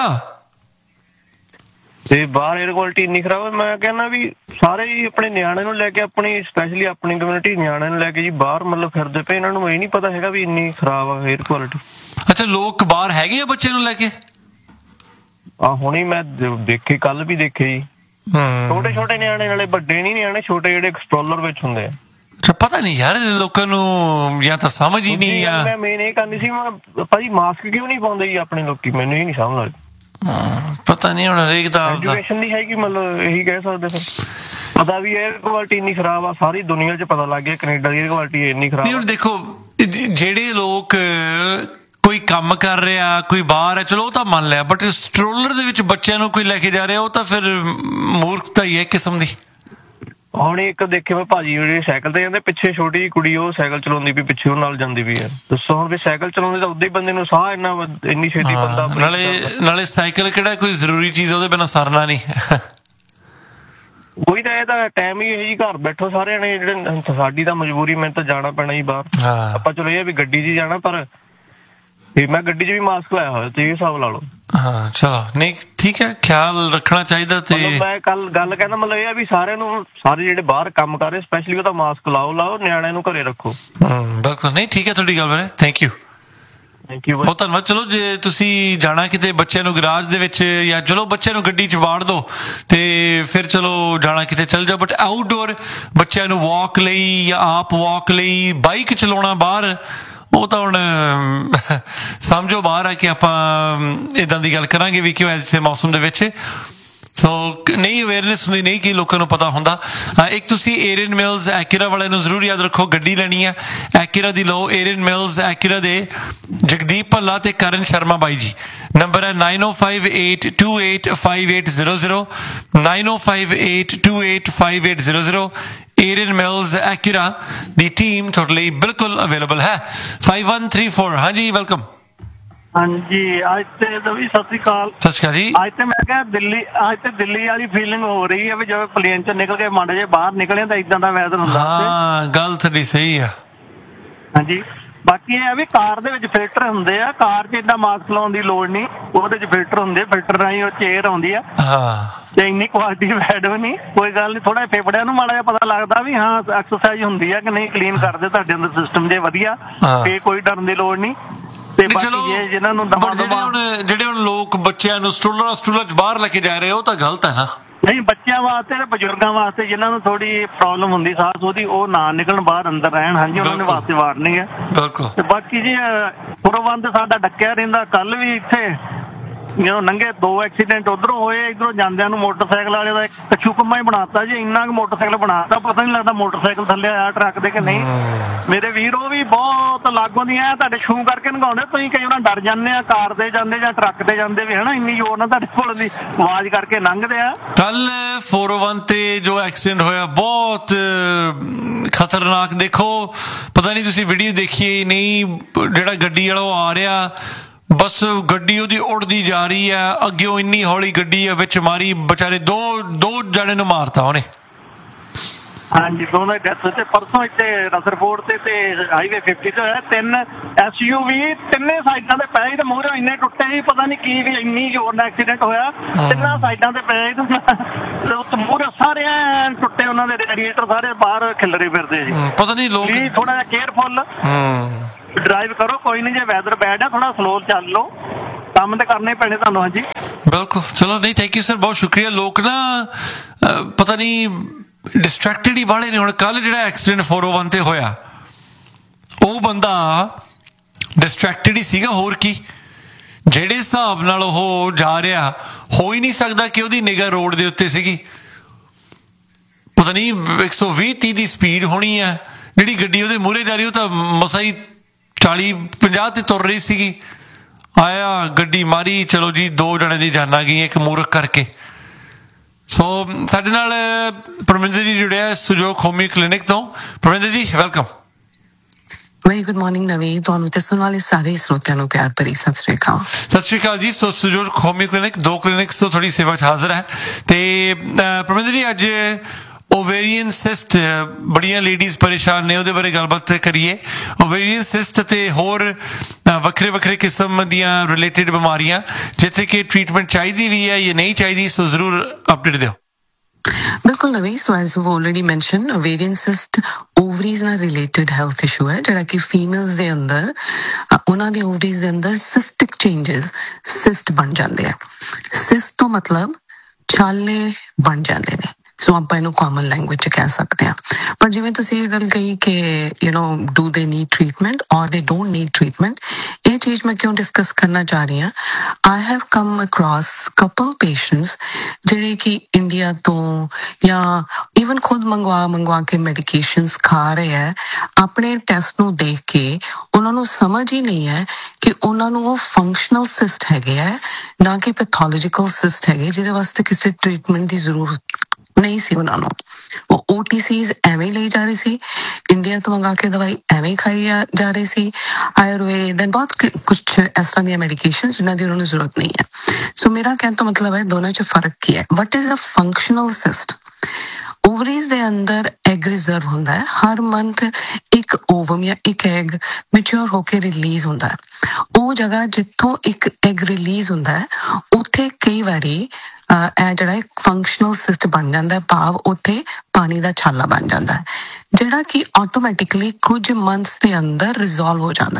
ਤੇ ਬਾਹਰ 에ਅਰ ਕੁਆਲਿਟੀ ਇੰਨੀ ਖਰਾਬ ਹੈ, ਮੈਂ ਕਹਿੰਦਾ ਵੀ ਸਾਰੇ ਹੀ ਆਪਣੇ ਨਿਆਣੇ ਨੂੰ ਲੈ ਕੇ, ਆਪਣੀ ਸਪੈਸ਼ਲੀ ਆਪਣੀ ਕਮਿਊਨਿਟੀ ਨਿਆਣਿਆਂ ਨੂੰ ਲੈ ਕੇ ਜੀ ਬਾਹਰ ਮਤਲਬ ਫਿਰਦੇ ਪਏ, ਇਹਨਾਂ ਨੂੰ ਇਹ ਨਹੀਂ ਪਤਾ ਹੈਗਾ ਵੀ ਇੰਨੀ ਖਰਾਬ ਆ 에ਅਰ ਕੁਆਲਿਟੀ। ਅੱਛਾ, ਲੋਕ ਬਾਹਰ ਹੈਗੇ ਆ ਬੱਚੇ ਨੂੰ ਲੈ ਕੇ? ਹੁਣੀ ਮੈਂ ਦੇਖੇ, ਕੱਲ ਵੀ ਦੇਖੇ ਜੀ। ਛੋਟੇ ਛੋਟੇ ਨਿਆਣੇ, ਨਾਲੇ ਵੱਡੇ ਨਹੀਂ ਨਿਆਣੇ, ਛੋਟੇ ਜਿਹੜੇ ਐਕਸਪਲੋਰਰ ਵਿੱਚ ਹੁੰਦੇ ਆ। ਅੱਛਾ, ਪਤਾ ਨਹੀਂ ਯਾਰ ਲੋਕਾਂ ਨੂੰ ਜਾਂ ਤਾਂ ਸਮਝ ਹੀ ਨਹੀਂ ਆ। ਮੈਂ ਮੇਨ ਇਹ ਕਰਨੀ ਸੀ, ਮੈਂ ਭਾਜੀ ਮਾਸਕ ਕਿਉਂ ਨਹੀਂ ਪਾਉਂਦੇ ਜੀ ਆਪਣੇ ਲੋਕੀ, ਮੈਨੂੰ ਇਹ ਨਹੀਂ ਸਮਝ ਲੱਗਦੀ। ਪਤਾ ਨਹੀਂ ਹੁਣ ਹਰੇਕ ਦਾ ਐਜੂਕੇਸ਼ਨ ਨਹੀਂ ਹੈਗੀ, ਮਤਲਬ ਇਹੀ ਕਹਿ ਸਕਦੇ ਫਿਰ। ਪਤਾ ਵੀ 에ਅਰ ਕੁਆਲਿਟੀ ਇੰਨੀ ਖਰਾਬ ਆ, ਸਾਰੀ ਦੁਨੀਆ 'ਚ ਪਤਾ ਲੱਗ ਗਿਆ ਕੈਨੇਡਾ ਦੀ 에ਅਰ ਕੁਆਲਿਟੀ ਇੰਨੀ ਖਰਾਬ। ਹੁਣ ਦੇਖੋ ਜਿਹੜੇ ਲੋਕ ਕੋਈ ਕੰਮ ਕਰ ਰਿਹਾ, ਕੋਈ ਬਾਹਰ ਹੈ, ਚਲੋ ਉਹ ਤਾਂ ਮੰਨ ਲਿਆ, ਬਟ ਸਟਰੋਲਰ ਦੇ ਵਿੱਚ ਬੱਚਿਆਂ ਨੂੰ ਕੋਈ ਲੈ ਕੇ ਜਾ ਰਿਹਾ, ਉਹ ਤਾਂ ਫਿਰ ਮੂਰਖਤਾ ਹੀ ਹੈ ਕਿਸਮ ਦੀ। ਹੁਣ ਇੱਕ ਦੇਖੇ ਮੈਂ ਭਾਜੀ ਜਿਹੜੇ ਸਾਈਕਲ ਤੇ ਜਾਂਦੇ, ਪਿੱਛੇ ਛੋਟੀ ਜਿਹੀ ਕੁੜੀ ਉਹ ਸਾਈਕਲ ਚਲਾਉਂਦੀ ਵੀ, ਪਿੱਛੇ ਉਹ ਨਾਲ ਜਾਂਦੀ ਵੀ ਹੈ। ਦੱਸੋ ਹੁਣ ਵੀ ਸਾਈਕਲ ਚਲਾਉਂਦੇ ਤਾਂ ਉਦਾਂ ਹੀ ਬੰਦੇ ਨੂੰ ਸਾਹ ਇੰਨੀ ਛੇਤੀ ਬੰਦਾ। ਨਾਲੇ ਸਾਈਕਲ ਕਿਹੜਾ ਕੋਈ ਜ਼ਰੂਰੀ ਚੀਜ਼, ਉਹਦੇ ਬਿਨਾਂ ਸਰਨਾ ਨਹੀਂ। ਉਹੀ ਤਾਂ, ਇਹ ਤਾਂ ਟਾਈਮ ਹੀ ਇਹ ਜੀ, ਘਰ ਬੈਠੋ ਸਾਰਿਆਂ ਨੇ, ਜਿਹੜੇ ਸਾਡੀ ਤਾਂ ਮਜਬੂਰੀ, ਮੈਨੂੰ ਤਾਂ ਜਾਣਾ ਪੈਣਾ ਜੀ ਬਾਹਰ। ਆਪਾਂ ਚਲੋ ਇਹ ਵੀ ਗੱਡੀ 'ਚ ਜਾਣਾ, ਪਰ ਤੇ ਮੈਂ ਗੱਡੀ 'ਚ ਵੀ ਮਾਸਕ ਲਾਇਆ ਹੋਇਆ, ਤੁਸੀਂ ਹਿਸਾਬ ਲਾ ਲਓ। ਹਾਂ ਚਲੋ ਨਹੀਂ ਠੀਕ ਹੈ, ਖਿਆਲ ਰੱਖਣਾ ਚਾਹੀਦਾ। ਤੇ ਮੈਂ ਕੱਲ ਗੱਲ ਕਹਿੰਦਾ ਮਤਲਬ ਇਹ ਆ ਵੀ ਸਾਰਿਆਂ ਨੂੰ, ਸਾਰੇ ਜਿਹੜੇ ਬਾਹਰ ਕੰਮ ਕਰ ਰਹੇ ਸਪੈਸ਼ਲੀ ਉਹਦਾ ਮਾਸਕ ਲਾਓ, ਨਿਆਣਿਆਂ ਨੂੰ ਘਰੇ ਰੱਖੋ। ਬਿਲਕੁਲ ਨਹੀਂ ਠੀਕ ਹੈ ਤੁਹਾਡੀ ਗੱਲ ਬਾਰੇ, ਥੈਂਕ ਯੂ ਬਹੁਤ ਧੰਨਵਾਦ। ਚਲੋ ਜੇ ਤੁਸੀਂ ਜਾਣਾ ਕਿਤੇ ਬੱਚਿਆਂ ਨੂੰ ਗਰਾਜ ਦੇ ਵਿੱਚ, ਜਾਂ ਚਲੋ ਬੱਚਿਆਂ ਨੂੰ ਗੱਡੀ 'ਚ ਵਾੜ ਦਿਓ ਤੇ ਫਿਰ ਚਲੋ ਜਾਣਾ ਕਿਤੇ ਚੱਲ ਜਾਓ, ਬਟ ਆਊਟਡੋਰ ਬੱਚਿਆਂ ਨੂੰ ਵਾਕ ਲਈ ਜਾਂ ਆਪ ਵਾਕ ਲਈ ਬਾਈਕ ਚਲਾਉਣਾ ਬਾਹਰ, ਉਹ ਤਾਂ ਹੁਣ ਸਮਝੋ ਬਾਹਰ ਆ ਕਿ ਆਪਾਂ ਇੱਦਾਂ ਦੀ ਗੱਲ ਕਰਾਂਗੇ ਵੀ ਕਿਉਂ ਐਸੇ ਮੌਸਮ ਦੇ ਵਿੱਚ। ਸੋ ਨਹੀਂ ਅਵੇਅਰਨੈਸ ਹੁੰਦੀ, ਨਹੀਂ ਕਿ ਲੋਕਾਂ ਨੂੰ ਪਤਾ ਹੁੰਦਾ। ਇੱਕ ਤੁਸੀਂ ਏਰੀਅਨ ਮਿਲਸ ਐਕਿਰਾ ਵਾਲਿਆਂ ਨੂੰ ਜ਼ਰੂਰ ਯਾਦ ਰੱਖੋ, ਗੱਡੀ ਲੈਣੀ ਹੈ ਐਕਿਰਾ ਦੀ ਲਓ। ਏਰੀਅਨ ਮਿਲਸ ਐਕਿਰਾ ਦੇ ਜਗਦੀਪ ਭੱਲਾ ਤੇ ਕਰਨ ਸ਼ਰਮਾ ਬਾਈ ਜੀ, ਨੰਬਰ ਹੈ 9058285800 9058285800। ਏਰੀਅਨ ਮਿਲਸ ਐਕਿਰਾ ਦੀ ਟੀਮ ਤੁਹਾਡੇ ਲਈ ਬਿਲਕੁਲ ਅਵੇਲੇਬਲ ਹੈ। 5134 ਹਾਂਜੀ ਵੈਲਕਮ। ਹਾਂਜੀ ਅੱਜ ਤੇ ਵੀ ਸਤਿ ਸ਼੍ਰੀ ਅਕਾਲ। ਸਤਿ ਸ਼੍ਰੀ ਅਕਾਲ ਜੀ। ਅੱਜ ਤੇ ਮੈਂ ਕਿਹਾ ਦਿੱਲੀ ਵਾਲੀ ਫੀਲਿੰਗ ਹੋ ਰਹੀ ਹੈ ਵੀ ਜਦੋਂ ਪਲੇਨ ਚੋਂ ਨਿਕਲ ਕੇ ਮਾੜੇ ਜੇ ਬਾਹਰ ਨਿਕਲੇ ਤਾਂ ਇਦਾਂ ਦਾ ਵੈਦਰ ਹੁੰਦਾ। ਹਾਂ ਗੱਲ ਤੁਹਾਡੀ ਸਹੀ ਆ। ਹਾਂਜੀ ਬਾਕੀ ਇਹ ਆ ਵੀ ਕਾਰ ਦੇ ਵਿੱਚ ਫਿਲਟਰ ਹੁੰਦੇ ਆ, ਕਾਰ 'ਚ ਏਦਾਂ ਮਾਸਕ ਲਾਉਣ ਦੀ ਲੋੜ ਨਹੀਂ, ਉਹਦੇ 'ਚ ਫਿਲਟਰ ਹੁੰਦੇ, ਫਿਲਟਰ ਰਾਹੀਂ ਉਹ ਚੇਅਰ ਆਉਂਦੀ ਆ ਤੇ ਇੰਨੀ ਕੁਆਲਿਟੀ ਬੈਡ ਵੀ ਨਹੀਂ, ਕੋਈ ਗੱਲ ਨਹੀਂ। ਥੋੜਾ ਫੇਫੜਿਆਂ ਨੂੰ ਮਾੜਾ ਜਿਹਾ ਪਤਾ ਲੱਗਦਾ ਵੀ ਹਾਂ ਐਕਸਰਸਾਈਜ਼ ਹੁੰਦੀ ਆ ਕਿ ਨਹੀਂ, ਕਲੀਨ ਕਰਦੇ ਤੁਹਾਡੇ ਅੰਦਰ ਸਿਸਟਮ ਜੇ ਵਧੀਆ, ਤੇ ਕੋਈ ਡਰਨ ਦੀ ਲੋੜ ਨਹੀਂ। ਤੇ ਬਾਕੀ ਜਿਹਨਾਂ ਨੂੰ ਜਿਹੜੇ ਹੁਣ ਲੋਕ ਬੱਚਿਆਂ ਨੂੰ ਸਟੂਲਾਂ 'ਚ ਬਾਹਰ ਲੈ ਕੇ ਜਾ ਰਹੇ, ਉਹ ਤਾਂ ਗਲਤ ਹੈ ਨਾ। ਨਹੀਂ ਬੱਚਿਆਂ ਵਾਸਤੇ ਤੇ ਬਜ਼ੁਰਗਾਂ ਵਾਸਤੇ ਜਿਹਨਾਂ ਨੂੰ ਥੋੜੀ ਪ੍ਰੋਬਲਮ ਹੁੰਦੀ ਸਾਹ ਉਹਦੀ, ਉਹ ਨਾ ਨਿਕਲਣ ਬਾਹਰ, ਅੰਦਰ ਰਹਿਣ। ਹਾਂਜੀ ਉਹਨਾਂ ਦੇ ਵਾਸਤੇ ਵਾਰਨਿੰਗ ਹੈ। ਬਿਲਕੁਲ। ਤੇ ਬਾਕੀ ਜੀ ਪੁਰਬੰਦ ਸਾਡਾ ਡੱਕਿਆ ਰਹਿੰਦਾ। ਕੱਲ ਵੀ ਇੱਥੇ ਜਦੋਂ ਲੰਘੇ 2 ਐਕਸੀਡੈਂਟ ਉਧਰੋਂ ਹੋਏ, ਇਧਰੋਂ ਜਾਂਦਿਆਂ ਨੂੰ ਮੋਟਰਸਾਈਕਲ ਵਾਲੇ ਦਾ ਕੱਛੂ ਕੰਮਾ ਹੀ ਬਣਾਤਾ ਜੀ, ਇੰਨਾ ਕੁ ਮੋਟਰਸਾਈਕਲ ਬਣਾਤਾ ਪਤਾ ਨਹੀਂ ਲੱਗਦਾ ਮੋਟਰਸਾਈਕਲ ਥੱਲੇ ਆਇਆ ਟਰੱਕ ਦੇ ਕਿ ਨਹੀਂ। ਮੇਰੇ ਵੀਰ ਉਹ ਵੀ ਬਹੁਤ ਲਾਗੋਂ ਦੀਆਂ ਤੁਹਾਡੇ ਛੂ ਕਰਕੇ ਲੰਘਾਉਂਦੇ, ਤੁਸੀਂ ਕਈ ਵਾਰ ਡਰ ਜਾਂਦੇ ਆ, ਕਾਰ ਤੇ ਜਾਂਦੇ ਜਾਂ ਟਰੱਕ ਤੇ ਜਾਂਦੇ ਵੀ ਹਨਾ, ਇੰਨੀ ਜ਼ੋਰ ਨਾਲ ਤੁਹਾਡੇ ਕੋਲ ਦੀ ਆਵਾਜ਼ ਕਰਕੇ ਲੰਘਦੇ ਆ। ਕੱਲ 401 ਤੇ ਜੋ ਐਕਸੀਡੈਂਟ ਹੋਇਆ ਬਹੁਤ ਖਤਰਨਾਕ। ਦੇਖੋ ਪਤਾ ਨਹੀਂ ਤੁਸੀਂ ਵੀਡੀਓ ਦੇਖੀ ਨਹੀਂ, ਜਿਹੜਾ ਗੱਡੀ ਵਾਲਾ ਉਹ ਆ ਰਿਹਾ, ਬਸ ਗੱਡੀ ਉਹਦੀ ਉੜਦੀ ਜਾ ਰਹੀ ਹੈ, ਅੱਗਿਓਂ ਇੰਨੀ ਹੌਲੀ ਗੱਡੀ ਹੈ, ਵਿੱਚ ਮਾਰੀ, ਵਿਚਾਰੇ ਦੋ ਜਣੇ ਨੂੰ ਮਾਰਤਾ ਉਹਨੇ। ਹਾਂਜੀ ਦੋਨਾਂ ਦੀ ਡੈਥ ਤੇ ਪਰਸੋਂ ਇੱਥੇ ਰਸਰਪੋਰਟ ਤੇ ਹਾਈਵੇ 50 ਤੇ ਹੋਇਆ। 3 SUV ਤਿੰਨੇ ਸਾਈਡਾਂ ਤੇ ਪਏ ਤੇ ਮੂਹਰੋਂ ਇੰਨੇ ਟੁੱਟੇ ਸੀ, ਪਤਾ ਨਹੀਂ ਕੀ ਵੀ ਇੰਨੀ ਜ਼ੋਰ ਨਾਲ ਐਕਸੀਡੈਂਟ ਹੋਇਆ। ਤਿੰਨਾਂ ਸਾਈਡਾਂ ਤੇ ਪਏ ਤੇ ਮੂਹਰੋਂ ਸਾਰੇ ਟੁੱਟੇ, ਉਹਨਾਂ ਦੇ ਰੇਡੀਏਟਰ ਸਾਰੇ ਬਾਹਰ ਖਿਲਰੇ ਫਿਰਦੇ ਜੀ। ਪਤਾ ਨਹੀਂ ਲੋਕ ਥੋੜਾ ਜਿਹਾ ਕੇਅਰਫੁਲ ਡਰਾਈਵ ਕਰੋ, ਕੋਈ ਨਹੀਂ ਜੇ ਵੈਦਰ ਬੈਡ ਹੈ ਥੋੜਾ ਸਲੋ ਚੱਲ ਲਓ, ਕੰਮ ਤੇ ਕਰਨੇ ਪੈਣੇ ਤੁਹਾਨੂੰ। ਹਾਂਜੀ ਬਿਲਕੁਲ ਚਲੋ ਨਹੀਂ ਥੈਂਕ ਯੂ ਸਰ, ਬਹੁਤ ਸ਼ੁਕਰੀਆ। ਲੋਕ ਨਾ ਪਤਾ ਨਹੀਂ ਡਿਸਟਰੈਕਟਡ ਹੀ ਵਾਲੇ ਨੇ। ਹੁਣ ਕੱਲ ਜਿਹੜਾ ਐਕਸੀਡੈਂਟ 401 ਤੇ ਹੋਇਆ, ਉਹ ਬੰਦਾ ਡਿਸਟਰੈਕਟਡ ਹੀ ਸੀਗਾ, ਹੋਰ ਕੀ। ਜਿਹੜੇ ਹਿਸਾਬ ਨਾਲ ਉਹ ਜਾ ਰਿਹਾ, ਹੋ ਹੀ ਨਹੀਂ ਸਕਦਾ ਕਿ ਉਹਦੀ ਨਿਗਾਹ ਰੋਡ ਦੇ ਉੱਤੇ ਸੀਗੀ। ਪਤਾ ਨਹੀਂ 120-30 ਦੀ ਸਪੀਡ ਹੋਣੀ ਹੈ, ਜਿਹੜੀ ਗੱਡੀ ਉਹਦੇ ਮੂਹਰੇ ਜਾ ਰਹੀ ਉਹ ਤਾਂ ਮਸਾਂ ਹੀ 40-50 ਤੇ ਤੁਰ ਰਹੀ ਸੀਗੀ। ਆਇਆ ਗੱਡੀ ਮਾਰੀ, ਚਲੋ ਜੀ 2 ਜਣੇ ਦੀ ਜਾਨਾਂ ਗਈ, ਇੱਕ ਮੂਰਖ ਕਰਕੇ। ਸੋ ਸਾਡੇ ਨਾਲ ਪਰਮਿੰਦਰ ਜੀ ਜੁੜਿਆ ਸੁਜੋਗ ਹੋਮੀ ਕਲੀਨਿਕ ਤੋਂ। Parminder ji welcome. Very good morning ਨਵੀਂ, ਤੁਹਾਨੂੰ ਤੇ ਸੁਣਨ ਵਾਲੇ ਸਾਰੇ ਸਰੋਤਿਆਂ ਨੂੰ ਪਿਆਰ ਭਰੀ ਸਤਿ ਸ਼੍ਰੀ ਅਕਾਲ। ਸਤਿ ਸ਼੍ਰੀ ਅਕਾਲ ਜੀ। ਸੋ ਸੁਜੋਗ ਹੋਮੀ ਕਲੀਨਿਕ 2 ਕਲੀਨਿਕਸ ਤੋਂ ਤੁਹਾਡੀ ਸੇਵਾ 'ਚ ਹਾਜ਼ਰ ਹੈ। ਤੇ ਪਰਮਿੰਦਰ ਜੀ ਅੱਜ ਓਵੇਰੀਅਨ ਸਿਸਟ, ਬੜੀਆਂ ਲੇਡੀਜ਼ ਪਰੇਸ਼ਾਨ ਨੇ, ਉਹਦੇ ਬਾਰੇ ਗੱਲਬਾਤ ਕਰੀਏ। ਓਵੇਰੀਅਨ ਸਿਸਟ ਤੇ ਹੋਰ ਵੱਖਰੇ ਕਿਸਮ ਦੀਆਂ ਰਿਲੇਟਿਡ ਬਿਮਾਰੀਆਂ ਜਿੱਥੇ ਕਿ ਟ੍ਰੀਟਮੈਂਟ ਚਾਹੀਦੀ ਵੀ ਹੈ ਜਾਂ ਨਹੀਂ ਚਾਹੀਦੀ, ਸੋ ਜ਼ਰੂਰ ਅਪਡੇਟ ਦਿਓ। ਬਿਲਕੁਲ ਨਵੀਂ, so as you already mention, ਓਵੇਰੀਅਨ cyst ਓਵਰੀਜ਼ ਨਾਲ ਰਿਲੇਟਿਡ ਹੈਲਥ ਇਸ਼ੂ ਹੈ, ਜਿਹੜਾ ਕਿ ਫੀਮੇਲਸ ਦੇ ਅੰਦਰ, ਉਹਨਾਂ ਦੇ ਓਵਰੀਜ਼ ਦੇ ਅੰਦਰ ਸਿਸਟਿਕ ਚੇਂਜਸ, ਸਿਸਟ ਬਣ ਜਾਂਦੇ ਆ। ਸਿਸਟ ਤੋਂ ਮਤਲਬ ਛਾਲੇ ਬਣ ਜਾਂਦੇ ਨੇ, ਸੋ ਆਪਾਂ ਇਹਨੂੰ ਕਾਮਨ ਲੈਂਗੁਏਜ 'ਚ ਕਹਿ ਸਕਦੇ ਹਾਂ। ਪਰ ਜਿਵੇਂ ਤੁਸੀਂ ਇਹ ਗੱਲ ਕਹੀ ਕਿ ਡੂ ਦੇ ਨੀਡ ਟ੍ਰੀਟਮੈਂਟ ਔਰ ਦੇ ਡੋਂਟ ਨੀਡ ਟ੍ਰੀਟਮੈਂਟ, ਇਹ ਚੀਜ਼ ਮੈਂ ਕਿਉਂ ਡਿਸਕਸ ਕਰਨਾ ਚਾਹ ਰਹੀ ਹਾਂ। I have come across couple patients ਜਿਹੜੇ ਕਿ ਇੰਡੀਆ ਤੋਂ ਜਾਂ ਈਵਨ ਖੁਦ ਮੰਗਵਾ ਕੇ ਮੈਡੀਕੇਸ਼ਨਸ ਖਾ ਰਹੇ ਹੈ, ਆਪਣੇ ਟੈਸਟ ਨੂੰ ਦੇਖ ਕੇ ਉਹਨਾਂ ਨੂੰ ਸਮਝ ਹੀ ਨਹੀਂ ਹੈ ਕਿ ਉਹਨਾਂ ਨੂੰ ਉਹ ਫੰਕਸ਼ਨਲ ਸਿਸਟ ਹੈਗੇ ਹੈ, ਨਾ ਕਿ ਪੈਥੋਲੋਜੀਕਲ ਸਿਸਟ ਹੈਗੇ, ਜਿਹਦੇ ਵਾਸਤੇ ਕਿਸੇ ਟ੍ਰੀਟਮੈਂਟ ਦੀ ਜ਼ਰੂਰਤ ਨਹੀਂ ਸੀ ਉਹਨਾਂ ਨੂੰ। ਉਹ OTCs ਐਵੇਂ ਲਈ ਜਾ ਰਹੀ ਸੀ, ਇੰਡੀਆ ਤੋਂ ਮੰਗਾ ਕੇ ਦਵਾਈ ਐਵੇਂ ਖਾਈ ਜਾ ਰਹੀ ਸੀ, ਆਯੁਰਵੇਦ ਬਹੁਤ ਕੁਛ ਇਸ ਤਰ੍ਹਾਂ ਦੀਆਂ ਮੈਡੀਕੇਸ਼ਨ ਜਿਹਨਾਂ ਦੀ ਉਹਨਾਂ ਨੂੰ ਜ਼ਰੂਰਤ ਨਹੀਂ ਹੈ। ਸੋ ਮੇਰਾ ਕਹਿਣ ਤੋਂ ਮਤਲਬ ਹੈ ਦੋਨਾਂ 'ਚ ਫਰਕ ਕੀ ਹੈ। What is a functional cyst? ਓਵਰੀਜ਼ ਦੇ ਅੰਦਰ ਐਗ ਰਿਜ਼ਰਵ ਹੁੰਦਾ ਹੈ। ਹਰ ਮੰਥ ਇੱਕ ਓਵਮ ਜਾਂ ਇੱਕ ਐਗ ਮੈਚੁਰ ਹੋ ਕੇ ਰਿਲੀਜ਼ ਹੁੰਦਾ ਹੈ। ਉਹ ਜਗ੍ਹਾ ਜਿੱਥੋਂ ਇੱਕ ਐਗ ਰਿਲੀਜ਼ ਹੁੰਦਾ ਹੈ ਉੱਥੇ ਕਈ ਵਾਰੀ ਇਹ ਜਿਹੜਾ ਇੱਕ ਫੰਕਸ਼ਨਲ ਸਿਸਟ ਬਣ ਜਾਂਦਾ ਹੈ, ਭਾਵ ਉੱਥੇ ਪਾਣੀ ਦਾ ਛਾਲਾ ਬਣ ਜਾਂਦਾ ਹੈ, ਜਿਹੜਾ ਕਿ ਆਟੋਮੈਟਿਕਲੀ ਕੁਝ ਮੰਥਸ ਦੇ ਅੰਦਰ ਰਿਜ਼ੋਲਵ ਹੋ ਜਾਂਦਾ ਹੈ।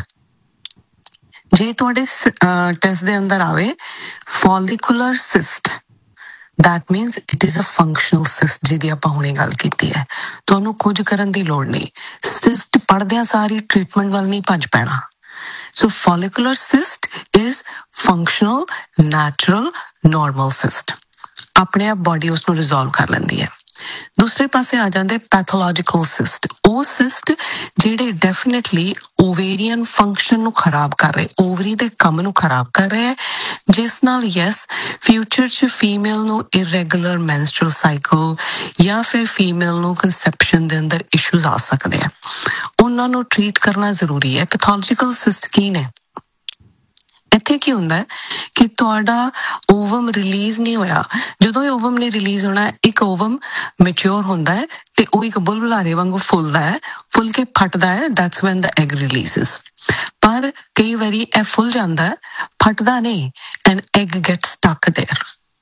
ਜੇ ਤੁਹਾਡੇ ਟੈਸਟ ਦੇ ਅੰਦਰ ਆਵੇ ਫੋਲਿਕੂਲਰ cyst, that means it is a functional cyst ਜਿਹਦੀ ਆਪਾਂ ਹੁਣੇ ਗੱਲ ਕੀਤੀ ਹੈ। ਤੁਹਾਨੂੰ ਕੁਝ ਕਰਨ ਦੀ ਲੋੜ ਨਹੀਂ, ਸਿਸਟ ਪੜਦਿਆਂ ਸਾਰੀ ਟ੍ਰੀਟਮੈਂਟ ਵੱਲ ਨਹੀਂ ਭੱਜ ਪੈਣਾ। So follicular cyst is functional, natural, normal cyst. ਆਪਣੇ ਆਪ ਬੋਡੀ ਉਸ ਨੂੰ ਰਿਜ਼ੋਲਵ ਕਰ ਲੈਂਦੀ ਹੈ। ਦੂਸਰੇ ਪਾਸੇ ਆ ਜਾਂਦੇ ਪੈਥੋਲੋਜੀਕਲ ਸਿਸਟ, ਉਹ ਸਿਸਟ ਜਿਹੜੇ ਡੈਫੀਨੇਟਲੀ ਓਵੇਰੀਅਨ ਫੰਕਸ਼ਨ ਨੂੰ ਖਰਾਬ ਕਰ ਰਹੇ, ਓਵਰੀ ਦੇ ਕੰਮ ਨੂੰ ਖਰਾਬ ਕਰ ਰਹੇ ਹੈ, ਜਿਸ ਨਾਲ ਯੈਸ ਫਿਊਚਰ 'ਚ ਫੀਮੇਲ ਨੂੰ ਇਰੈਗੂਲਰ ਮੈਂਸਟਰਲ ਸਾਈਕਲ ਜਾਂ ਫਿਰ ਫੀਮੇਲ ਨੂੰ ਕੰਸੈਪਸ਼ਨ ਦੇ ਅੰਦਰ ਇਸ਼ੂਜ਼ ਆ ਸਕਦੇ ਆ। ਉਹਨਾਂ ਨੂੰ ਟਰੀਟ ਕਰਨਾ ਜ਼ਰੂਰੀ ਹੈ। ਪੈਥੋਲੋਜੀਕਲ ਸਿਸਟ ਕੀ ਨੇ? ਇੱਥੇ ਕੀ ਹੁੰਦਾ ਕਿ ਤੁਹਾਡਾ ਓਵਮ ਰਿਲੀਜ਼ ਨਹੀਂ ਹੋਇਆ। ਜਦੋਂ ਇਹ ਓਵਮ ਨੇ ਰਿਲੀਜ਼ ਹੋਣਾ, ਇੱਕ ਓਵਮ ਮੈਚੁਰ ਹੁੰਦਾ ਹੈ ਤੇ ਉਹ ਇੱਕ ਬੁਲਬੁਲਾਰੇ ਵਾਂਗੂ ਫੁੱਲਦਾ ਹੈ, ਫੁੱਲ ਕੇ ਫਟਦਾ ਹੈ, that's van the egg releases. ਪਰ ਕਈ ਵਾਰੀ ਇਹ ਫੁੱਲ ਜਾਂਦਾ, ਫਟਦਾ ਨਹੀਂ, and egg get stuck there.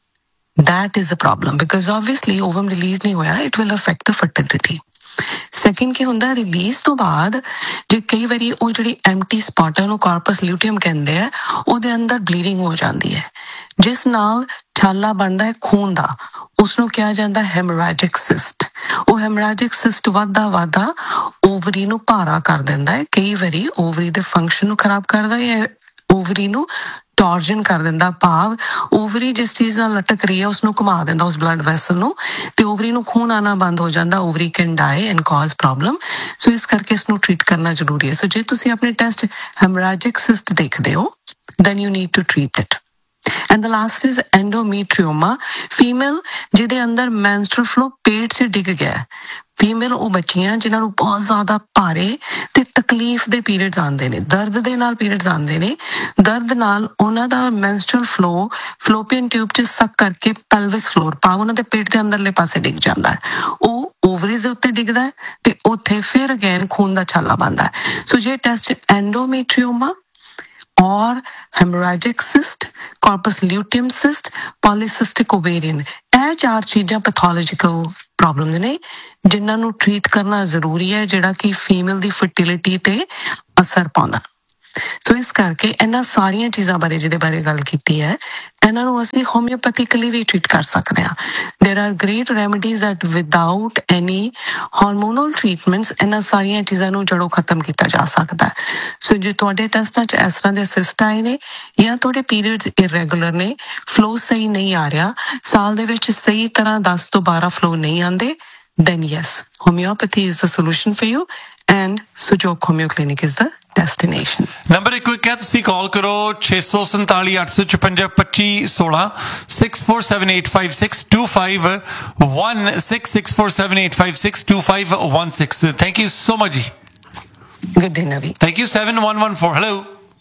That is a problem because obviously ovum release ਨਹੀਂ ਹੋਇਆ, it will affect the fertility. Second ਕੀ ਹੁੰਦਾ, ਰਿਲੀਜ਼ ਤੋਂ ਬਾਅਦ ਜੇ ਕਈ ਵਾਰੀ ਉਹ ਜਿਹੜੀ ਐਮਟੀ ਸਪਾਟ ਹੈ ਉਹਨੂੰ ਕਾਰਪਸ ਲਿਊਟੀਅਮ ਕਹਿੰਦੇ ਆ, ਉਹਦੇ ਅੰਦਰ ਬਲੀਡਿੰਗ ਹੋ ਜਾਂਦੀ ਹੈ, ਜਿਸ ਨਾਲ ਛਾਲਾ ਬਣਦਾ ਹੈ ਖੂਨ ਦਾ, ਉਸਨੂੰ ਕਿਹਾ ਜਾਂਦਾ ਹੈਮੋਰੈਜਿਕ ਸਿਸਟ। ਉਹ ਹੈਮੋਰੈਜਿਕ ਸਿਸਟ ਵੱਧਦਾ ਓਵਰੀ ਨੂੰ ਭਾਰਾ ਕਰ ਦਿੰਦਾ ਹੈ, ਕਈ ਵਾਰੀ ਓਵਰੀ ਦੇ ਫੰਕਸ਼ਨ ਨੂੰ ਖਰਾਬ ਕਰਦਾ ਹੈ, ਓਵਰੀ ਨੂੰ ਟੋਰਜਨ ਕਰ ਦਿੰਦਾ, ਭਾਵ ਓਵਰੀ ਜਿਸ ਚੀਜ਼ ਨਾਲ ਲਟਕ ਰਹੀ ਹੈ ਉਸਨੂੰ ਘੁਮਾ ਦਿੰਦਾ, ਉਸ ਬਲੱਡ ਵੈਸਲ ਨੂੰ, ਤੇ ਓਵਰੀ ਨੂੰ ਖੂਨ ਆਣਾ ਬੰਦ ਹੋ ਜਾਂਦਾ, ovary can die and cause problem. ਸੋ ਇਸ ਕਰਕੇ ਇਸ ਨੂੰ ਟ੍ਰੀਟ ਕਰਨਾ ਜ਼ਰੂਰੀ ਹੈ। ਸੋ ਜੇ ਤੁਸੀਂ ਆਪਣੇ ਟੈਸਟ ਹੈਮੋਰੈਜਿਕ ਸਿਸਟ ਦੇਖਦੇ ਹੋ, then you need to treat it. And the last is endometrioma, female ਜਿਹਦੇ ਅੰਦਰ menstrual flow ਪੇਟ 'ਚ ਡਿੱਗ ਗਿਆ। ਫੀਮੇਲ ਉਹ ਬੱਚੀਆਂ ਜਿਨ੍ਹਾਂ ਨੂੰ ਬਹੁਤ ਜ਼ਿਆਦਾ ਭਾਰੇ ਤੇ ਤਕਲੀਫ ਦੇ ਪੀਰੀਅਡਸ ਆਉਂਦੇ ਨੇ, ਦਰਦ ਦੇ ਨਾਲ ਪੀਰੀਅਡਸ ਆਉਂਦੇ ਨੇ, ਦਰਦ ਨਾਲ ਉਹਨਾਂ ਦਾ ਮੈਂਸਟਰਲ ਫਲੋ ਫਲੋਪੀਅਨ ਟਿਊਬ 'ਚ ਸਕ ਕਰਕੇ ਪੈਲਵਿਸ ਫਲੋਰ, ਭਾਵ ਉਹਨਾਂ ਦੇ ਪੇਟ ਦੇ ਅੰਦਰਲੇ ਪਾਸੇ ਡਿੱਗ ਜਾਂਦਾ ਹੈ। ਉਹ ਓਵਰੀਜ਼ ਦੇ ਉੱਤੇ ਡਿੱਗਦਾ ਹੈ ਤੇ ਉੱਥੇ ਫਿਰ ਅਗੇਨ ਖੂਨ ਦਾ ਛਾਲਾ ਬਣਦਾ ਹੈ। ਸੋ ਜੇ test ਐਂਡੋਮੀਟ੍ਰੀਓਮਾ or hemorrhagic cyst, corpus luteum cyst, polycystic ovarian, ਇਹ ਚਾਰ ਚੀਜ਼ਾਂ ਪੈਥੋਲੋਜੀਕਲ ਪ੍ਰੋਬਲਮਸ ਨੇ ਜਿਨ੍ਹਾਂ ਨੂੰ ਟਰੀਟ ਕਰਨਾ ਜ਼ਰੂਰੀ ਹੈ, ਜਿਹੜਾ ਕਿ ਫੀਮੇਲ ਦੀ ਫਰਟੀਲਿਟੀ ਤੇ ਅਸਰ ਪਾਉਂਦਾ। ਸੋ ਇਸ ਕਰਕੇ ਇਹਨਾਂ ਸਾਰੀਆਂ ਚੀਜ਼ਾਂ ਬਾਰੇ ਜਿਹਦੇ ਬਾਰੇ ਗੱਲ ਕੀਤੀ ਹੈ, ਇਹਨਾਂ ਨੂੰ ਅਸੀਂ ਹੋਮਿਓਪੈਥਿਕਲੀ ਵੀ ਟਰੀਟ ਕਰ ਸਕਦੇ ਹਾਂ। ਦੇਰ R great remedies that without any hormonal ਟਰੀਟਮੈਂਟਸ ਇਹਨਾਂ ਸਾਰੀਆਂ ਚੀਜ਼ਾਂ ਨੂੰ ਜੜੋਂ ਖਤਮ ਕੀਤਾ ਜਾ ਸਕਦਾ ਹੈ। ਸੋ ਜੇ ਤੁਹਾਡੇ ਟੈਸਟਾਂ 'ਚ ਇਸ ਤਰ੍ਹਾਂ ਦੇ ਸਿਸਟ ਆਏ ਨੇ ਜਾਂ ਤੁਹਾਡੇ ਪੀਰੀਅਡਸ ਇਰੈਗੂਲਰ ਨੇ, ਫਲੋ ਸਹੀ ਨਹੀਂ ਆ ਰਿਹਾ, ਸਾਲ ਦੇ ਵਿੱਚ ਸਹੀ ਤਰ੍ਹਾਂ 10 ਤੋਂ 12 ਫਲੋ ਨਹੀਂ ਆਉਂਦੇ, then yes, homeopathy is the solution for you and Sujok Homeo Clinic is the destination. Number ਇੱਕ ਵਿਕ ਹੈ, ਤੁਸੀਂ ਕਾਲ ਕਰੋ 647 856 2516 647-856-2516 647-856-2516. Thank you so much ji. Good day Navi. Thank you. 7114 hello.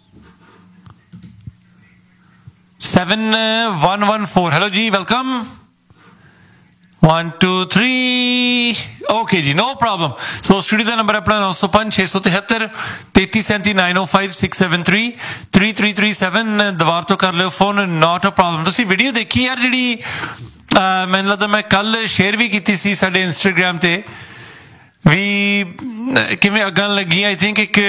7114 hello ji, welcome. 1 2 3 okay ji, no problem. So studio the number ਆਪਣਾ 905 673 3337 905 673 3337 ਦੁਬਾਰਾ ਤੋਂ ਕਰ ਲਿਓ ਫੋਨ, not a problem. ਤੁਸੀਂ ਵੀਡੀਓ ਦੇਖੀ ਯਾਰ ਜਿਹੜੀ ਮੈਨੂੰ ਲੱਗਦਾ ਮੈਂ ਕੱਲ ਸ਼ੇਅਰ ਵੀ ਕੀਤੀ ਸੀ ਸਾਡੇ ਇੰਸਟਾਗ੍ਰਾਮ ਤੇ, ਵੀ ਕਿਵੇਂ ਅੱਗਾਂ ਲੱਗੀਆਂ। ਆਈ ਥਿੰਕ ਇੱਕ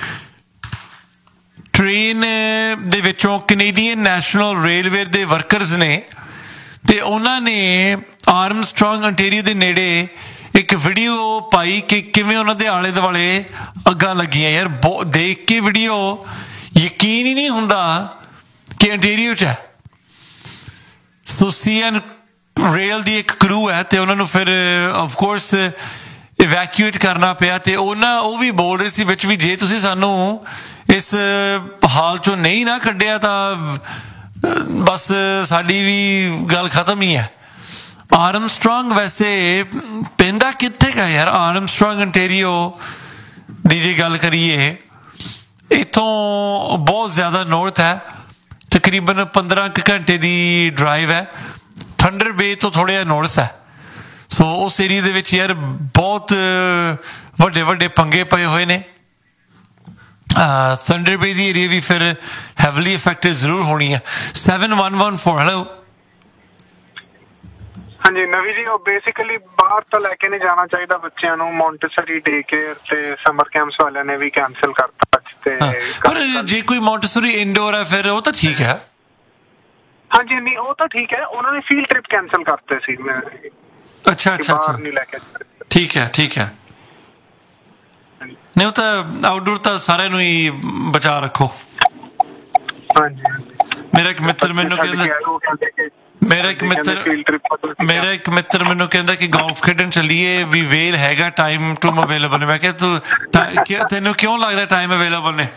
ਟ੍ਰੇਨ ਦੇ ਵਿੱਚੋਂ ਕੈਨੇਡੀਅਨ ਨੈਸ਼ਨਲ ਰੇਲਵੇ ਦੇ ਵਰਕਰਸ ਨੇ ਤੇ ਉਹਨਾਂ ਨੇ ਆਰਮਸਟਰੋਂਗ ontario ਦੇ ਨੇੜੇ ਇੱਕ ਵੀਡੀਓ ਪਾਈ ਕਿ ਕਿਵੇਂ ਉਹਨਾਂ ਦੇ ਆਲੇ ਦੁਆਲੇ ਅੱਗਾਂ ਲੱਗੀਆਂ। ਯਾਰ ਦੇਖ ਕੇ ਵੀਡੀਓ ਯਕੀਨ ਹੀ ਨਹੀਂ ਹੁੰਦਾ ਕਿ ontario 'ਚ ਹੈ। ਸੋ CN ਰੇਲ ਦੀ ਇੱਕ ਕਰੂ ਹੈ ਤੇ ਉਹਨਾਂ ਨੂੰ ਫਿਰ ਆਫ ਕੋਰਸ ਇਵੈਕੂਏਟ ਕਰਨਾ ਪਿਆ, ਤੇ ਉਹ ਵੀ ਬੋਲ ਰਹੇ ਸੀ ਵਿੱਚ ਵੀ, ਜੇ ਤੁਸੀਂ ਸਾਨੂੰ ਇਸ ਹਾਲ 'ਚੋਂ ਨਹੀਂ ਨਾ ਕੱਢਿਆ ਤਾਂ ਬਸ ਸਾਡੀ ਵੀ ਗੱਲ ਖਤਮ ਹੀ ਹੈ। ਆਰਮਸਟਰੋਂਗ ਵੈਸੇ ਪੈਂਦਾ ਕਿੱਥੇ ਗਾ ਯਾਰ? ਆਰਮਸਟਰੋਂਗ ontario ਦੀ ਜੇ ਗੱਲ ਕਰੀਏ, ਇੱਥੋਂ ਬਹੁਤ ਜ਼ਿਆਦਾ ਨੌਰਥ ਹੈ, ਤਕਰੀਬਨ 15 ਘੰਟੇ ਦੀ ਡਰਾਈਵ ਹੈ। ਥੰਡਰ ਬੇ ਤੋਂ ਥੋੜ੍ਹਾ ਜਿਹਾ ਨੌਰਥ ਹੈ, ਸੋ ਉਸ ਏਰੀਏ ਦੇ ਵਿੱਚ ਯਾਰ ਬਹੁਤ ਵੱਡੇ ਵੱਡੇ ਪੰਗੇ ਪਏ ਹੋਏ ਨੇ। ਥੰਡਰ ਬੇ ਦੀ ਏਰੀਆ ਵੀ ਫਿਰ ਹੈਵਲੀ ਅਫੈਕਟਡ ਜ਼ਰੂਰ ਹੋਣੀ ਹੈ। 7114 ਹੈਲੋ। ਹਾਂਜੀ ਨਵੀ ਜੀ, ਉਹ ਬੇਸਿਕਲੀ ਬਾਹਰ ਤਾਂ ਲੈ ਕੇ ਨਹੀਂ ਜਾਣਾ ਚਾਹੀਦਾ ਬੱਚਿਆਂ ਨੂੰ। ਮੌਂਟੇਸਰੀ ਡੇ ਕੇਅਰ ਤੇ ਸਮਰ ਕੈਂਪਸ ਵਾਲਿਆਂ ਨੇ ਵੀ ਕੈਂਸਲ ਕਰਤਾ ਤੇ ਪਰ ਜੇ ਕੋਈ ਮੌਂਟੇਸਰੀ ਇੰਡੋਰ ਹੈ ਫਿਰ ਉਹ ਤਾਂ ਠੀਕ ਹੈ। ਹਾਂਜੀ ਨਹੀਂ ਉਹ ਤਾਂ ਠੀਕ ਹੈ, ਉਹਨਾਂ ਨੇ ਫੀਲਡ ਟ੍ਰਿਪ ਕੈਂਸਲ ਕਰਤੇ ਸੀ। ਮੈਂ ਅੱਛਾ ਨਹੀਂ ਲੈ ਕੇ ਠੀਕ ਹੈ ਨਹੀਂ ਉਹ ਤਾਂ ਆਊਟਡੋਰ ਤਾਂ ਸਾਰਿਆਂ ਨੂੰ ਹੀ ਬਚਾ ਰੱਖੋ। ਹਾਂਜੀ ਮੇਰਾ ਇੱਕ ਮਿੱਤਰ ਮੈਨੂੰ ਕਹਿੰਦਾ ਮੈਨੂੰ ਕਹਿੰਦਾ ਕਿ ਗੋਲਫ ਖੇਡਣ ਚੱਲੀਏ ਵੀ ਵੇਲ ਹੈਗਾ ਟਾਈਮ ਟੂ ਅਵੇਲੇਬਲ। ਮੈਂ ਕਿਹਾ ਤੂੰ ਤੈਨੂੰ ਕਿਉਂ ਲੱਗਦਾ ਟਾਈਮ ਅਵੇਲੇਬਲ ਨੇ?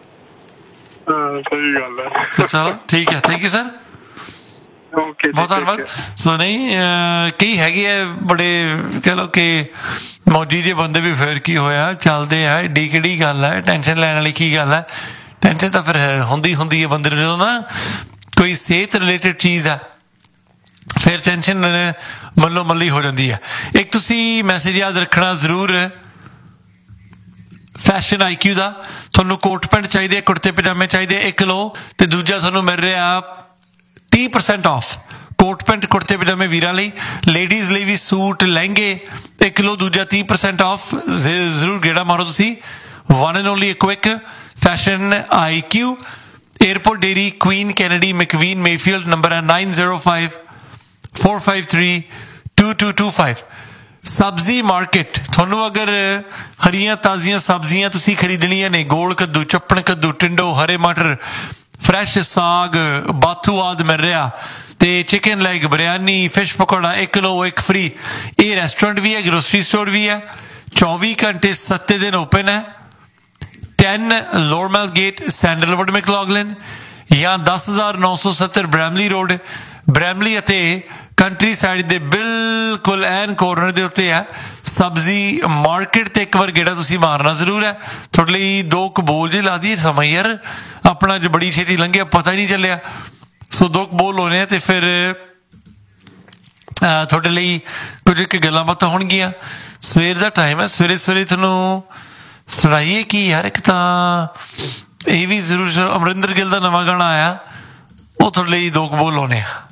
ਸਹੀ ਗੱਲ ਹੈ। ਚਲੋ ਠੀਕ ਹੈ, ਥੈਂਕ ਯੂ ਸਰ, ਬਹੁਤ ਧੰਨਵਾਦ। ਸੋ ਨਹੀਂ ਕਈ ਹੈਗੇ ਆ ਬੜੇ ਕਹਿ ਲਓ ਕਿ ਮੌਜੀ ਜਿਹੇ ਬੰਦੇ ਵੀ, ਫਿਰ ਕੀ ਹੋਇਆ ਚੱਲਦੇ ਆ, ਏਡੀ ਕਿਹੜੀ ਗੱਲ ਹੈ, ਟੈਨਸ਼ਨ ਲੈਣ ਵਾਲੀ ਕੀ ਗੱਲ ਹੈ? ਟੈਨਸ਼ਨ ਤਾਂ ਫਿਰ ਹੁੰਦੀ ਹੈ ਬੰਦੇ ਨੂੰ ਜਦੋਂ ਨਾ ਕੋਈ ਸਿਹਤ ਰਿਲੇਟਡ ਚੀਜ਼ ਆ, ਫਿਰ ਟੈਨਸ਼ਨ ਮੱਲੋ ਮੱਲੀ ਹੋ ਜਾਂਦੀ ਹੈ। ਇੱਕ ਤੁਸੀਂ ਮੈਸੇਜ ਯਾਦ ਰੱਖਣਾ ਜ਼ਰੂਰ ਫੈਸ਼ਨ IQ ਦਾ। ਤੁਹਾਨੂੰ ਕੋਟ ਪੈਂਟ ਚਾਹੀਦੇ, ਕੁੜਤੇ ਪਜਾਮੇ ਚਾਹੀਦੇ, ਇੱਕ ਲਓ ਤੇ ਦੂਜਾ ਤੁਹਾਨੂੰ ਮਿਲ ਰਿਹਾ 30% ਆਫ। ਕੋਟ ਪੈਂਟ ਕੁੜਤੇ ਪਜਾਮੇ ਵੀਰਾਂ ਲਈ, ਲੇਡੀਜ਼ ਲਈ ਵੀ ਸੂਟ ਲਹਿੰਗੇ, ਇੱਕ ਲਓ ਦੂਜਾ 30% ਆਫ। ਜ਼ਰੂਰ ਗੇੜਾ ਮਾਰੋ ਤੁਸੀਂ। One and only quick fashion IQ, airport dairy, Queen Kennedy, ਮੈਕਵੀਨ, Mayfield. Number ਹੈ 9054532225। ਸਬਜ਼ੀ ਮਾਰਕੀਟ, ਤੁਹਾਨੂੰ ਅਗਰ ਹਰੀਆਂ ਤਾਜ਼ੀਆਂ ਸਬਜ਼ੀਆਂ ਤੁਸੀਂ ਖਰੀਦਣੀਆਂ ਨੇ, ਗੋਲ ਕੱਦੂ, ਚੱਪਣ ਕੱਦੂ, ਟਿੰਡੋ, ਹਰੇ ਮਟਰ, ਫਰੈਸ਼ ਸਾਗ, ਬਾਥੂ ਆਦਿ ਮਿਲ ਰਿਹਾ, ਤੇ chicken leg, biryani, fish pakora, ਇੱਕ ਲਓ ਇੱਕ ਫ੍ਰੀ। ਇਹ ਰੈਸਟੋਰੈਂਟ ਵੀ ਹੈ, ਗਰੋਸਰੀ ਸਟੋਰ ਵੀ ਹੈ, 24 ਘੰਟੇ 7 ਦਿਨ ਓਪਨ ਹੈ। 10 ਲੋਰਮੈਲ ਗੇਟ, ਸੈਂਡਲਵੁੱਡ, ਮੈਕਲੌਗਲਿਨ, ਜਾਂ 10,970 ਬ੍ਰੈਮਲੀ ਰੋਡ, ਬ੍ਰੈਮਲੀ ਅਤੇ ਕੰਟਰੀ ਸਾਈਡ ਦੇ ਬਿਲਕੁਲ ਐਨ ਕੋਰਨਰ ਦੇ ਉੱਤੇ ਹੈ ਸਬਜ਼ੀ ਮਾਰਕੀਟ। ਤੇ ਇੱਕ ਵਾਰ ਗੇੜਾ ਤੁਸੀਂ ਮਾਰਨਾ ਜ਼ਰੂਰ ਹੈ। ਤੁਹਾਡੇ ਲਈ 2 ਕਬੂਲ ਜੀ ਲਾ ਦਈਏ, ਸਮਾਂ ਯਾਰ ਆਪਣਾ ਜੋ ਬੜੀ ਛੇਤੀ ਲੰਘਿਆ ਪਤਾ ਹੀ ਨਹੀਂ ਚੱਲਿਆ। ਸੋ 2 ਕਬੂਲ ਹੋਣੇ ਆ ਤੇ ਫਿਰ ਤੁਹਾਡੇ ਲਈ ਕੁਝ ਇੱਕ ਗੱਲਾਂ ਬਾਤਾਂ ਹੋਣਗੀਆਂ। ਸਵੇਰ ਦਾ ਟਾਈਮ ਹੈ, ਸਵੇਰੇ ਤੁਹਾਨੂੰ ਸੁਣਾਈਏ ਕੀ ਯਾਰ? ਇੱਕ ਤਾਂ ਇਹ ਵੀ ਜ਼ਰੂਰ, ਅਮਰਿੰਦਰ ਗਿੱਲ ਦਾ ਨਵਾਂ ਗਾਣਾ ਆਇਆ, ਉਹ ਤੁਹਾਡੇ ਲਈ 2 ਕਬੂਲ ਹੋਣੇ ਆ।